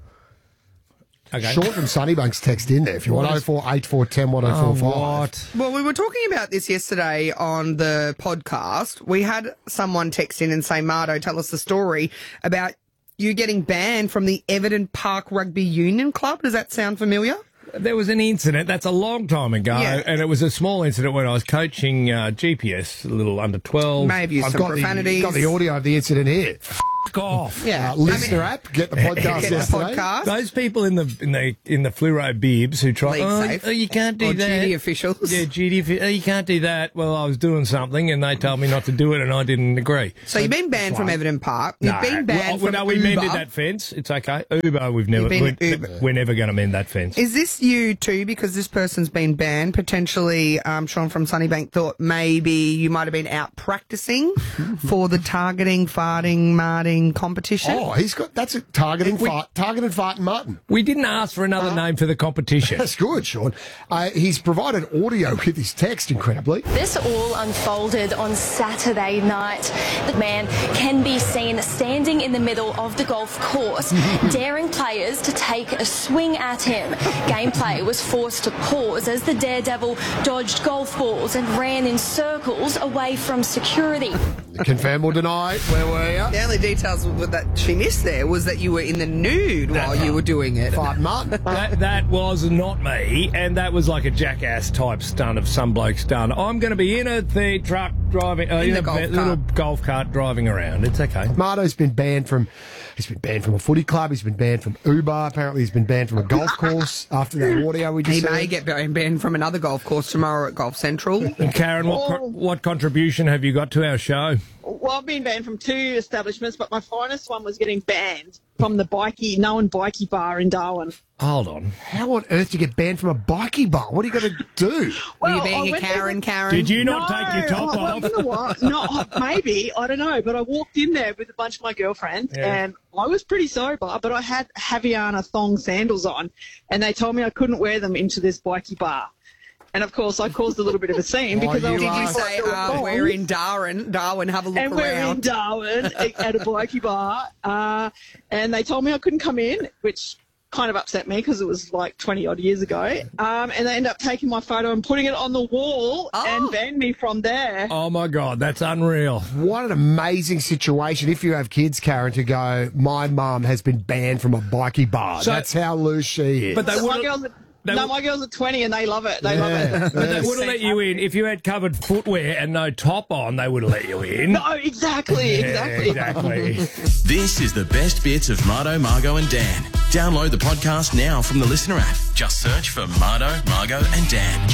Okay. Sean from Sunnybank's text in there if you want. oh four eight four one oh one oh four five. Well, we were talking about this yesterday on the podcast. We had someone text in and say, Marto, tell us the story about you getting banned from the Everton Park Rugby Union Club. Does that sound familiar? There was an incident, that's a long time ago, Yeah. and it was a small incident when I was coaching uh, G P S, a little under twelve. Maybe I've some got profanities. the, got the audio of the incident here. F off. Yeah. Uh, listener app, get the podcast Get the yesterday. podcast. Those people in the in the in the fluoro bibs who try, League oh, safe. oh, you can't do Or that. duty officials. Yeah, duty. offi- Oh, you can't do that. Well, I was doing something, and they told me not to do it, and I didn't agree. So you've been banned from Everton Park. You've No. been banned well, from no, we Uber. mended that fence. It's okay. Uber, we've never. You've been We're, Uber. we're never going to mend that fence. Is this you too? Because this person's been banned. Potentially, um, Sean from Sunnybank thought maybe you might have been out practicing for the targeting, farting, marting competition. Oh, he's got that's a targeting We- fart, targeted fart and mutton. We didn't ask for another name for the competition. That's good, Sean. Uh, he's provided audio with his text, incredibly. This all unfolded on Saturday night. The man can be seen standing in the middle of the golf course, daring players to take a swing at him. Gameplay was forced to pause as the daredevil dodged golf balls and ran in circles away from security. Confirm or deny? Where were you? The only details that she missed there was that you were in the nude while you were doing it. Fart and mutton. That, that was not me, and that was like a jackass type stunt of some bloke's done. I'm going to be in a the truck driving, uh, In in, the a golf ve- cart. little golf cart driving around. It's okay. Marto's been banned from. He's been banned from a footy club. He's been banned from Uber. Apparently, he's been banned from a golf course after that audio we just He heard. may get banned from another golf course tomorrow at Golf Central. And Karen, what co- what contribution have you got to our show? Well, I've been banned from two establishments, but my finest one was getting banned from the Bikey, known Bikey Bar in Darwin. Hold on. How on earth do you get banned from a bikie bar? What are you going to do? Were you Well, I being a went there Karen, with- Karen? Did you not No, take your top well, off? you know what? No, maybe. I don't know. But I walked in there with a bunch of my girlfriends, Yeah. and I was pretty sober, but I had Havaiana thong sandals on, and they told me I couldn't wear them into this Bikey bar. And, of course, I caused a little bit of a scene because I you was Did you like, say, "Oh, uh, thongs." we're in Darwin, Darwin, have a look and we're in around? Darwin at a Bikey bar, uh, and they told me I couldn't come in, which kind of upset me because it was like twenty odd years ago. Um, and they ended up taking my photo and putting it on the wall Oh. and banned me from there. Oh my God, that's unreal. What an amazing situation if you have kids, Karen, to go, my mum has been banned from a bikie bar. So- That's how loose she is. But they So my would girls, are, they no, would- my girls are twenty and they love it. They love Yeah. it. But they would have let you in if you had covered footwear and no top on. They would have let you in. No, exactly, Yeah, exactly. exactly. This is the best bits of Marto, Margot and Dan. Download the podcast now from the Listener app. Just search for Marto, Margot and Dan.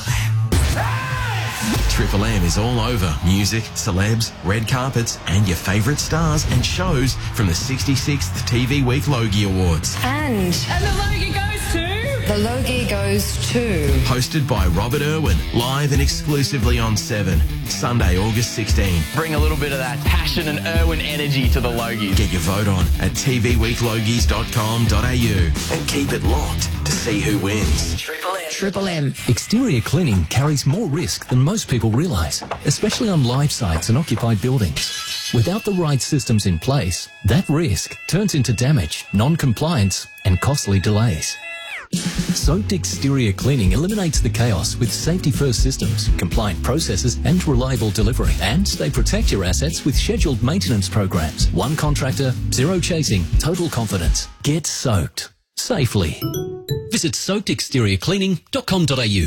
Triple M is all over music, celebs, red carpets and your favourite stars and shows from the sixty-sixth T V Week Logie Awards. And And the Logie goes to... the Logie goes to... Hosted by Robert Irwin, live and exclusively on Seven, Sunday, August sixteenth. Bring a little bit of that passion and Irwin energy to the Logies. Get your vote on at t v week logies dot com dot a u and keep it locked to see who wins. Triple M. Exterior cleaning carries more risk than most people realise, especially on live sites and occupied buildings. Without the right systems in place, that risk turns into damage, non-compliance and costly delays. Soaked exterior cleaning eliminates the chaos with safety-first systems, compliant processes and reliable delivery. And they protect your assets with scheduled maintenance programs. One contractor, zero chasing, total confidence. Get soaked safely. Visit soaked exterior cleaning dot com dot a u.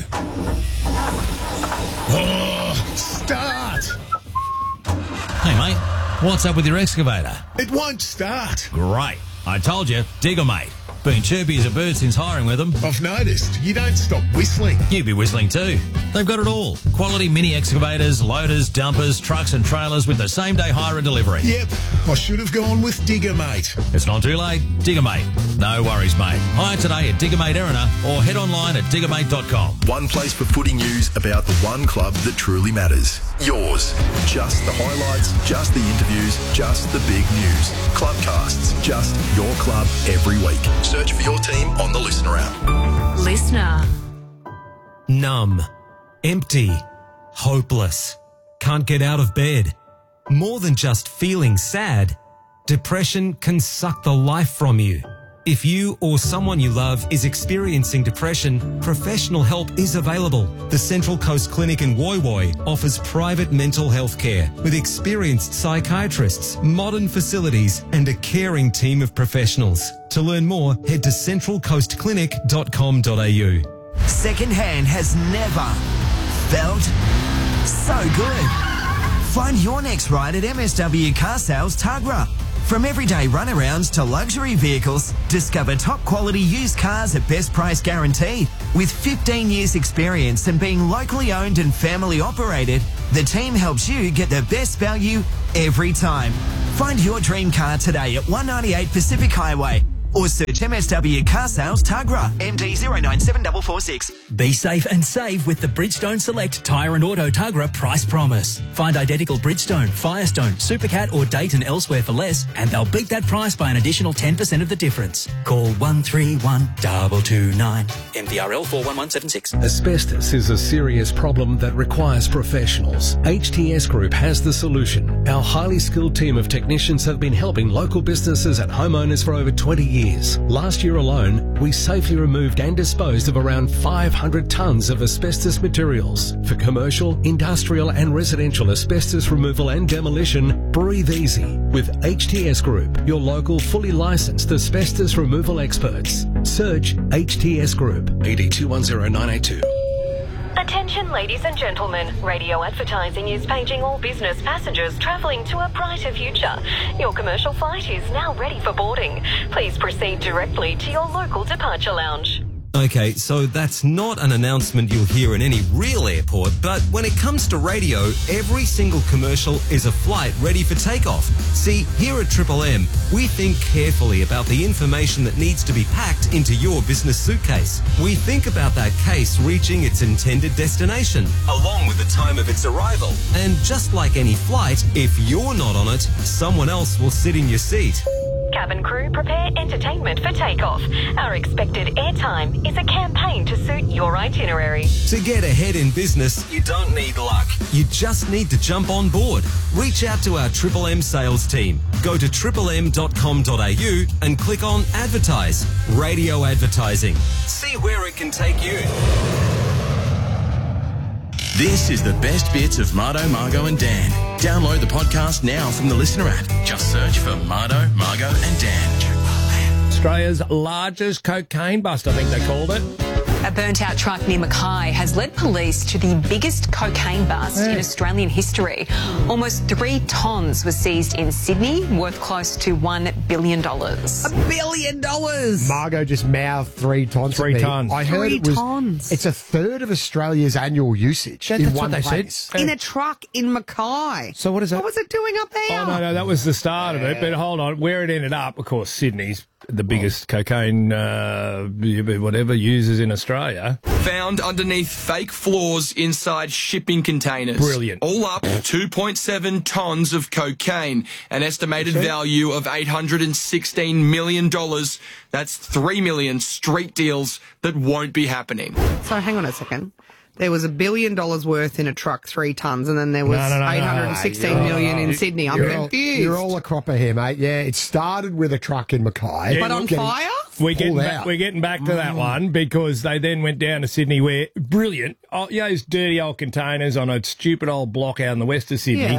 Oh, start! Hey, mate, what's up with your excavator? It won't start. Great. I told you, Digger, mate. Been chirpy as a bird since hiring with them. I've noticed you don't stop whistling. You'd be whistling too. They've got it all. Quality mini excavators, loaders, dumpers, trucks and trailers with the same day hire and delivery. Yep, I should have gone with Digger Mate. It's not too late. Digger Mate. No worries, mate. Hire today at Digger Mate Erina or head online at digger mate dot com. One place for footy news about the one club that truly matters. Yours. Just the highlights, just the interviews, just the big news. Clubcasts. Just your club every week. Search for your team on the Listener app. Listener. Numb. Empty. Hopeless. Can't get out of bed. More than just feeling sad. Depression can suck the life from you. If you or someone you love is experiencing depression, professional help is available. The Central Coast Clinic in Woy Woy offers private mental health care with experienced psychiatrists, modern facilities and a caring team of professionals. To learn more, head to central coast clinic dot com dot a u. Secondhand has never felt so good. Find your next ride at M S W Car Sales Tuggerah. From everyday runarounds to luxury vehicles, discover top quality used cars at best price guaranteed. With fifteen years experience and being locally owned and family operated, the team helps you get the best value every time. Find your dream car today at one ninety-eight Pacific Highway or search M S W Car Sales Tuggerah, M D zero nine seven four four six. Be safe and save with the Bridgestone Select Tyre and Auto Tuggerah Price Promise. Find identical Bridgestone, Firestone, Supercat or Dayton elsewhere for less and they'll beat that price by an additional ten percent of the difference. Call one three one, two two nine. M V R L four one one seven six. Asbestos is a serious problem that requires professionals. H T S Group has the solution. Our highly skilled team of technicians have been helping local businesses and homeowners for over twenty years. Last year alone, we safely removed and disposed of around five hundred tonnes of asbestos materials. For commercial, industrial and residential asbestos removal and demolition, breathe easy with H T S Group, your local fully licensed asbestos removal experts. Search H T S Group. A D two one zero nine eight two. Attention ladies and gentlemen, radio advertising is paging all business passengers travelling to a brighter future. Your commercial flight is now ready for boarding. Please proceed directly to your local departure lounge. Okay, so that's not an announcement you'll hear in any real airport, but when it comes to radio, every single commercial is a flight ready for takeoff. See, here at Triple M, we think carefully about the information that needs to be packed into your business suitcase. We think about that case reaching its intended destination, along with the time of its arrival. And just like any flight, if you're not on it, someone else will sit in your seat. Cabin crew, prepare entertainment for takeoff. Our expected airtime is a campaign to suit your itinerary. To get ahead in business, you don't need luck. You just need to jump on board. Reach out to our Triple M sales team. Go to triple m dot com dot a u and click on Advertise. Radio advertising. See where it can take you. This is the best bits of Mardo, Margo and Dan. Download the podcast now from the Listener app. Just search for Mardo, Margo and Dan. Australia's largest cocaine bust, I think they called it. A burnt-out truck near Mackay has led police to the biggest cocaine bust Yeah. in Australian history. Almost three tonnes was seized in Sydney, worth close to one billion dollars. A billion dollars! Margot just mouthed three tonnes. Three at me. tonnes. I heard Three it was. tonnes. It's a third of Australia's annual usage Yeah, in that's one what they place. said. In a truck in Mackay. So what is that? What was it doing up there? Oh, no, no, that was the start of it. But hold on, where it ended up, of course, Sydney's the biggest cocaine, uh, whatever, users in Australia. Found underneath fake floors inside shipping containers. Brilliant. All up, two point seven tonnes of cocaine, an estimated value of eight hundred sixteen million dollars. That's three million street deals that won't be happening. So hang on a second. There was a billion dollars worth in a truck, three tonnes, and then there was No, no, no, no. eight hundred sixteen million in Sydney. I'm You're all, confused. you're all a cropper here, mate. Yeah, it started with a truck in Mackay. But on Getting- fire? We're getting, Pulled back, out. we're getting back to that one because they then went down to Sydney where, brilliant, oh, yeah, those dirty old containers on a stupid old block out in the west of Sydney. Yeah.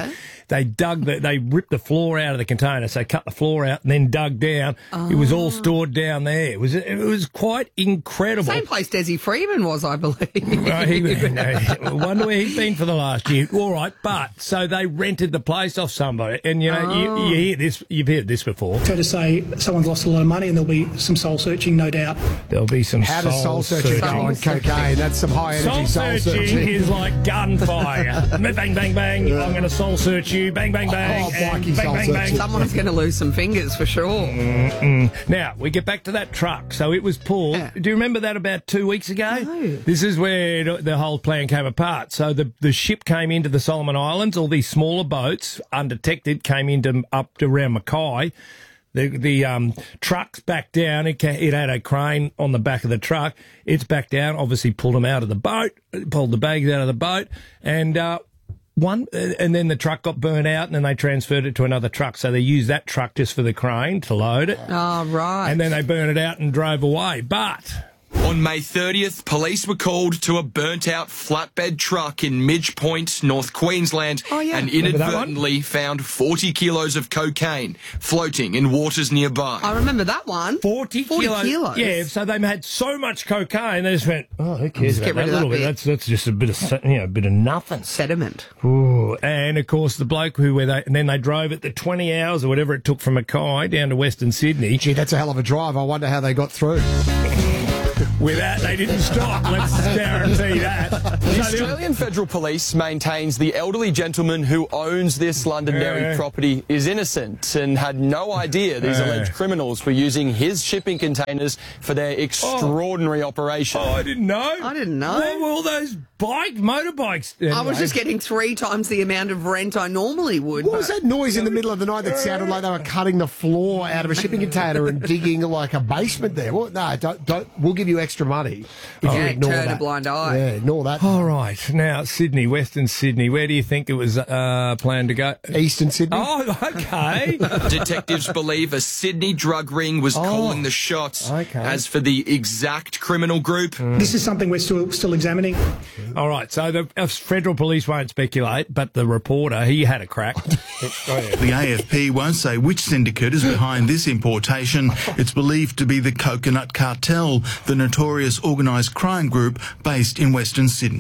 they dug the, they ripped the floor out of the container, so cut the floor out and then dug down. Oh. It was all stored down there. It was it was quite incredible. Same place Desi Freeman was, I believe. Right, he, no, I wonder where he's been for the last year. All right, but so they rented the place off somebody, and you know Oh. you, you hear this, you've heard this before. Fair to say someone's lost a lot of money, and there'll be some soul searching, no doubt. There'll be some. How does soul searching go on cocaine? That's some high energy Soul soul searching searching. is like gunfire. bang, bang, bang. I'm going to soul search you. Bang, bang, bang. Oh, and Mikey bang, soul bang, bang. searching. Someone's going to lose some fingers for sure. Mm-mm. Now, we get back to that truck. So it was pulled. Yeah. Do you remember that about two weeks ago? No. This is where the whole plan came apart. So the, the ship came into the Solomon Islands. All these smaller boats, undetected, came into up to around Mackay. The the um, truck's back down. It, ca- it had a crane on the back of the truck. It's back down. Obviously, pulled them out of the boat, pulled the bags out of the boat, and uh, one. And then the truck got burnt out, and then they transferred it to another truck. So they used that truck just for the crane to load it. Oh, right. And then they burned it out and drove away. But On May thirtieth, police were called to a burnt-out flatbed truck in Midge Point, North Queensland, Oh, yeah. and Remember that one? inadvertently found forty kilos of cocaine floating in waters nearby. I remember that one. forty, forty kilos. kilos. Yeah, so they had so much cocaine, they just went, oh, who cares Just get about rid that of little that bit? bit. That's, that's just a bit of, se- you know, a bit of nothing. Sediment. Ooh. And, of course, the bloke who, where they, and then they drove it the twenty hours or whatever it took from Mackay down to Western Sydney. Gee, that's a hell of a drive. I wonder how they got through. With that, they didn't stop. Let's guarantee that. The So Australian Federal Police maintains the elderly gentleman who owns this Londonderry Yeah. property is innocent and had no idea these Yeah. alleged criminals were using his shipping containers for their extraordinary operation. Oh, I didn't know. I didn't know. What were all those bike, motorbikes? I was just getting three times the amount of rent I normally would. What was that noise in the middle of the night that sounded like they were cutting the floor out of a shipping container and digging like a basement there? What? No, don't, don't. We'll give you extra money if you Yeah, ignore turn a that. blind eye. Yeah, ignore that. All right. Now, Sydney, Western Sydney. Where do you think it was uh, planned to go? Eastern Sydney. Oh, okay. Detectives believe a Sydney drug ring was Oh, calling the shots. okay. As for the exact criminal group, This is something we're still still examining. All right. So the uh, federal police won't speculate, but the reporter, he had a crack. The A F P won't say which syndicate is behind this importation. It's believed to be the Coconut Cartel, the notorious organised crime group based in Western Sydney.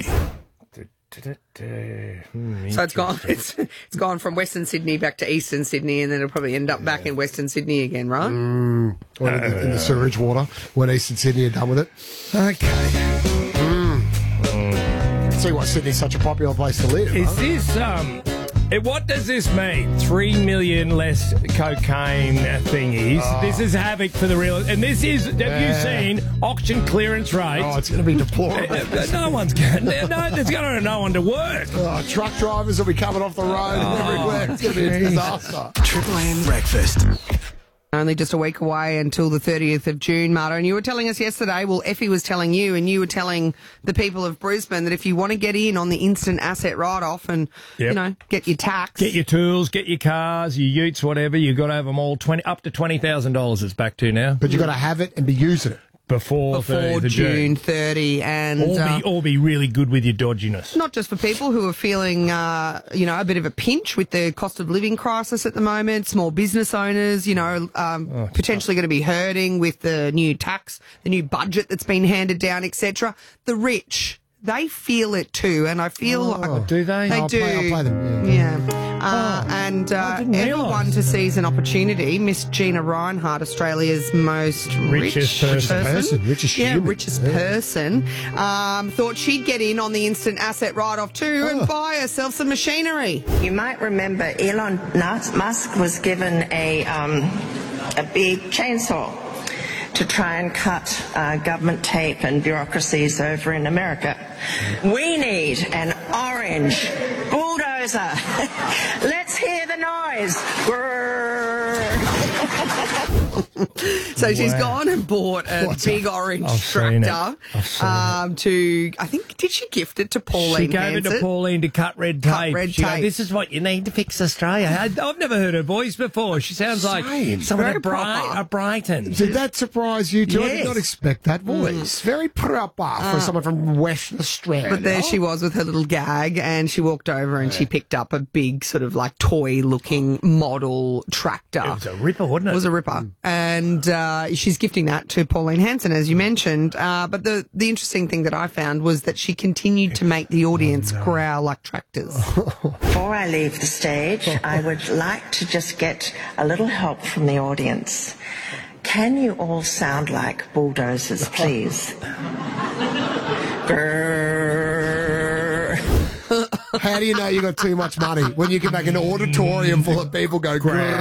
So it's gone. It's, it's gone from Western Sydney back to Eastern Sydney, and then it'll probably end up back in Western Sydney again, right? Mm, or in, the, in the sewerage water when Eastern Sydney are done with it. Okay. Mm. See why Sydney's such a popular place to live. Is huh? this um? eh, What does this mean? Three million less cocaine thingies. Oh. This is havoc for the real. And this is. Have Yeah. you seen auction clearance rates? Oh, it's going to be deplorable. no one's going. No, there's going to no one to work. Oh, truck drivers will be coming off the road everywhere. It's going to be a disaster. Triple M Breakfast. Only just a week away until the thirtieth of June, Marta. And you were telling us yesterday, well, Effie was telling you, and you were telling the people of Brisbane that if you want to get in on the instant asset write-off and, Yep. you know, get your tax. Get your tools, get your cars, your utes, whatever. You've got to have them all. Twenty up to twenty thousand dollars. It's back to now. But you've got to have it and be using it. Before, Before thirtieth of June June. thirtieth, and Or uh, be, or be really good with your dodginess. not just for people who are feeling, uh, you know, a bit of a pinch with the cost of living crisis at the moment, small business owners, you know, um, Oh, potentially going to be hurting with the new tax, the new budget that's been handed down, et cetera. The rich, they feel it too, and I feel Oh, like do they? They I'll do. play- I'll play them, yeah. Yeah. Uh, and uh, didn't everyone realise. to seize an opportunity. Miss Gina Reinhardt, Australia's most Richest rich person. Person, richest yeah, human. richest Yeah. person, um, thought she'd get in on the instant asset write-off too and buy herself some machinery. You might remember Elon Musk was given a, um, a big chainsaw to try and cut uh, government tape and bureaucracies over in America. We need an orange bulldozer. Let's hear the noise. Grrr. So she's Wow. gone and bought a What's big that? orange I've seen it. tractor I've seen um, to, I think, did she gift it to Pauline She gave it to Hanson? Pauline to cut red tape. Cut red She goes, tape. this is what you need to fix Australia. I, I've never heard her voice before. She sounds like Same. someone Very at, Bright, proper. at Brighton. Did that surprise you too? I did Yes. not expect that voice. Very proper for someone from West Australia. But there she was with her little gag, and she walked over and she picked up a big sort of like toy-looking model tractor. It was a ripper, wasn't it? It was a ripper. And uh, she's gifting that to Pauline Hanson, as you mentioned. Uh, but the, the interesting thing that I found was that she continued to make the audience growl like tractors. Before I leave the stage, I would like to just get a little help from the audience. Can you all sound like bulldozers, please? Grrr. How do you know you got too much money? When you can make an auditorium full of people go,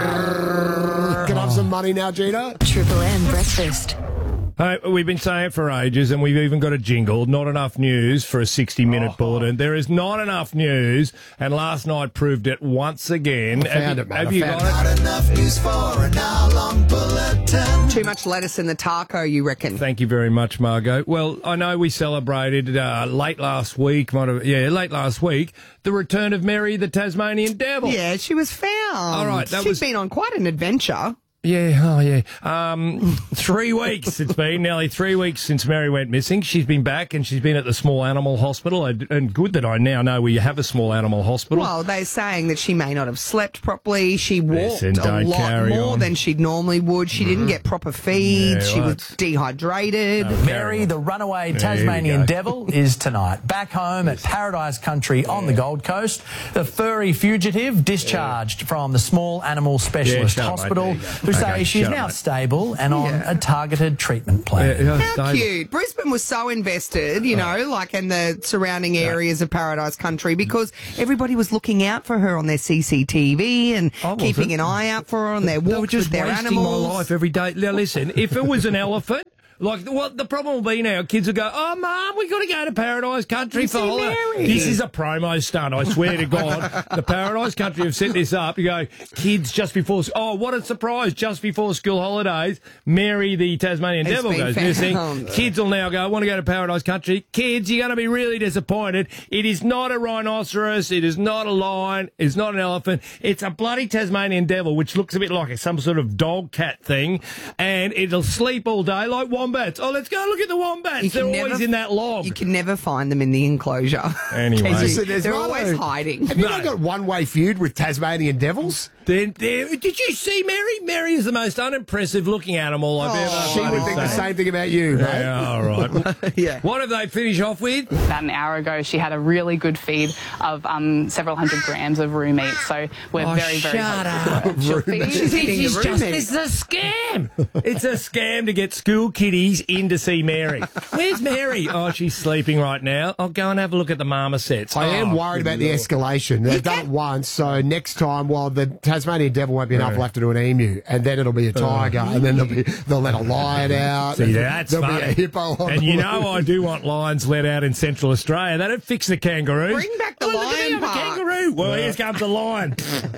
grrr. Can I have some money now, Gina? Triple M Breakfast. Hey, we've been saying it for ages, and we've even got a jingle. Not enough news for a sixty-minute Oh. bulletin. There is not enough news, and last night proved it once again. I found have it, mate. Have I you found got it. it? Not enough news for an hour-long bulletin. Too much lettuce in the taco, you reckon? Thank you very much, Margot. Well, I know we celebrated uh, late last week, might have, yeah, late last week, the return of Mary the Tasmanian Devil. Yeah, she was found. All right, that She's was- been on quite an adventure. Yeah, oh yeah. Um, three weeks it's been, nearly three weeks since Mary went missing. She's been back and she's been at the small animal hospital. And and good that I now know we have a small animal hospital. Well, they're saying that she may not have slept properly. She walked Listen, a don't lot carry more on. than she normally would. She didn't get proper feeds. Yeah, she right. was dehydrated. Mary, the runaway There you Tasmanian go. devil, is tonight. Back home at Paradise Country on the Gold Coast. The furry fugitive discharged from the Small Animal Specialist Yeah, shut up, mate. Hospital, There you go. who say Okay, she's shut up, now mate. stable and on Yeah. a targeted treatment plan. Yeah, yeah, How stable. cute. Brisbane was so invested, you know, like in the surrounding areas of Paradise Country because everybody was looking out for her on their C C T V and I wasn't. keeping an eye out for her on their They were walks just with their wasting animals. my life every day. Now listen, if it was an elephant, like what the problem will be now, kids will go, "Oh, Mum, we got to go to Paradise Country We for see holiday." Mary. This is a promo stunt. I swear to God, the Paradise Country have set this up. You go, kids, just before. Oh, what a surprise! Just before school holidays, Mary the Tasmanian Has Devil been goes found. missing. Kids will now go, "I want to go to Paradise Country." Kids, you're going to be really disappointed. It is not a rhinoceros. It is not a lion. It's not an elephant. It's a bloody Tasmanian Devil, which looks a bit like some sort of dog cat thing, and it'll sleep all day like wombats. Oh, let's go look at the wombats. You They're can always never- in that log. You can never find them in the enclosure. Anyway. 'Cause you- So there's they're no- always hiding. Have you No. not got one-way feud with Tasmanian devils? Then, there, did you see Mary? Mary is the most unimpressive looking animal I've ever She would bloody think the seen. same thing about you, mate. Yeah, all right. Yeah. What have they finished off with? About an hour ago, she had a really good feed of um, several hundred grams of roux meat. So we're Oh, very, very shut hopeful for her. She'll feed- She's eating the It's roux just, meat. it's a scam. It's a scam to get school kiddies in to see Mary. Where's Mary? Oh, she's sleeping right now. I'll go and have a look at the marmosets. I am Oh, worried good about the Lord. escalation. They've done it once, so next time, well, the Tasmanian devil won't be enough. We'll have to do an emu, and then it'll be a tiger, and then they'll be they'll let a lion out. See, that's there'll funny. be a hippo. On And the you loose. know I do want lions let out in Central Australia. That'd fix the kangaroos. Bring back the Oh, look at lion me, I'm a park. kangaroo. Well, here comes a lion.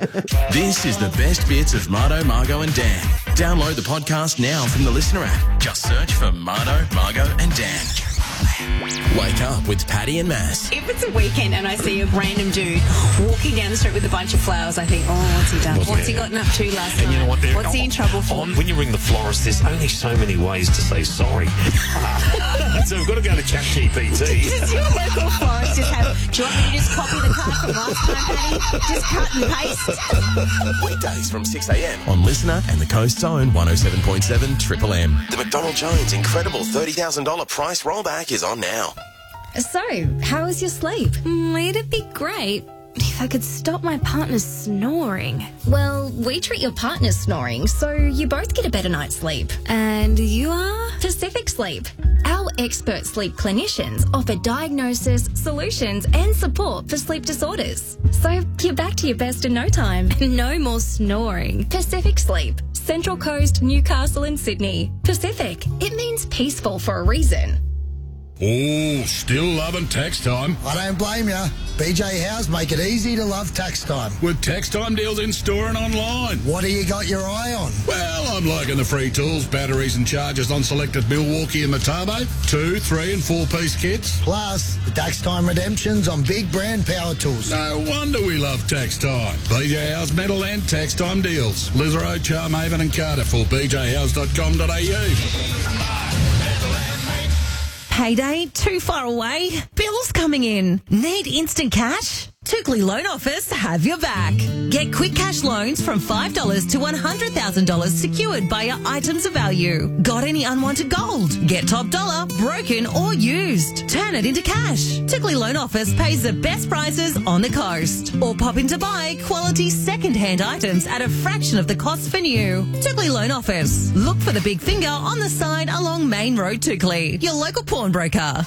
This is the best bits of Mardo, Margot and Dan. Download the podcast now from the Listener app. Just search for Mardo, Margot and Dan. Wake up with Paddy and Mass. If it's a weekend and I see a random dude walking down the street with a bunch of flowers, I think, oh, what's he done? What's What's he he- gotten up to last And night? you know what? There- What's he in trouble for? On, when you ring the florist, there's only so many ways to say sorry. So we've got to go to ChatGPT. Does your local florist just have, do you want me to just copy the card from last time, Paddy? Just cut and paste? Weekdays from six a.m. on Listener and the Coast's own one oh seven point seven Triple M. The McDonald Jones incredible thirty thousand dollars price rollback is on now. So, how was your sleep? Mm, it'd be great if I could stop my partner snoring. Well, we treat your partner's snoring, so you both get a better night's sleep. And you are? Pacific Sleep. Our expert sleep clinicians offer diagnosis, solutions, and support for sleep disorders. So you're back to your best in no time. No more snoring. Pacific Sleep. Central Coast, Newcastle, and Sydney. Pacific. It means peaceful for a reason. Oh, still loving tax time? I don't blame you. B J House make it easy to love tax time. With tax time deals in store and online. What do you got your eye on? Well, I'm liking the free tools, batteries and chargers on selected Milwaukee and Metabo. Two, three and four piece kits. Plus, the tax time redemptions on big brand power tools. No wonder we love tax time. B J House metal and tax time deals. Lisarow, Charmhaven and Cardiff for b j house dot com dot a u. Payday too far away? Bills coming in? Need instant cash? Tookley Loan Office have your back. Get quick cash loans from five dollars to one hundred thousand dollars secured by your items of value. Got any unwanted gold? Get top dollar, broken or used. Turn it into cash. Tookley Loan Office pays the best prices on the coast. Or pop in to buy quality second-hand items at a fraction of the cost for new. Tookley Loan Office. Look for the big finger on the sign along Main Road, Tookley. Your local pawnbroker.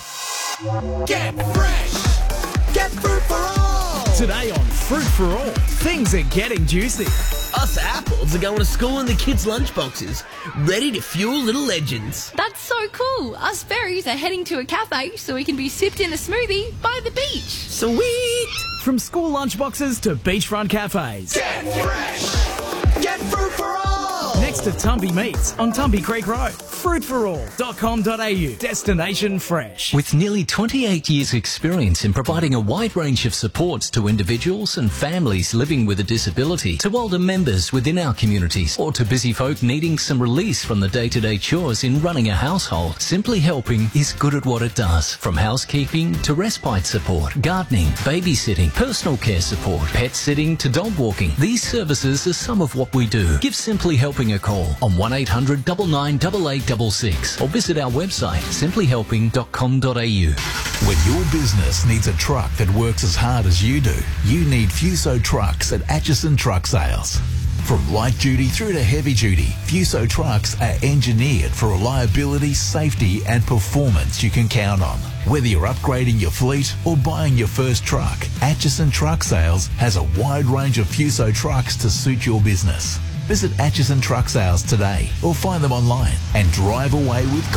Get fresh. Get fruit for all. Today on Fruit for All, things are getting juicy. Us apples are going to school in the kids' lunchboxes, ready to fuel little legends. That's so cool. Us berries are heading to a cafe so we can be sipped in a smoothie by the beach. Sweet! From school lunchboxes to beachfront cafes. Get fresh. Get fruit for all. Next to Tumby Meats on Tumby Creek Road. fruit for all dot com dot a u. Destination fresh. With nearly twenty-eight years experience in providing a wide range of supports to individuals and families living with a disability, to older members within our communities, or to busy folk needing some release from the day-to-day chores in running a household, Simply Helping is good at what it does. From housekeeping to respite support, gardening, babysitting, personal care support, pet sitting to dog walking. These services are some of what we do. Give Simply Helping a call on one eight hundred nine nine eight eight six six or visit our website simply helping dot com dot a u. When your business needs a truck that works as hard as you do, you need Fuso trucks at Atchison Truck Sales. From light duty through to heavy duty, Fuso trucks are engineered for reliability, safety and performance you can count on. Whether you're upgrading your fleet or buying your first truck, Atchison Truck Sales has a wide range of Fuso trucks to suit your business. Visit Atchison Truck Sales today or find them online and drive away with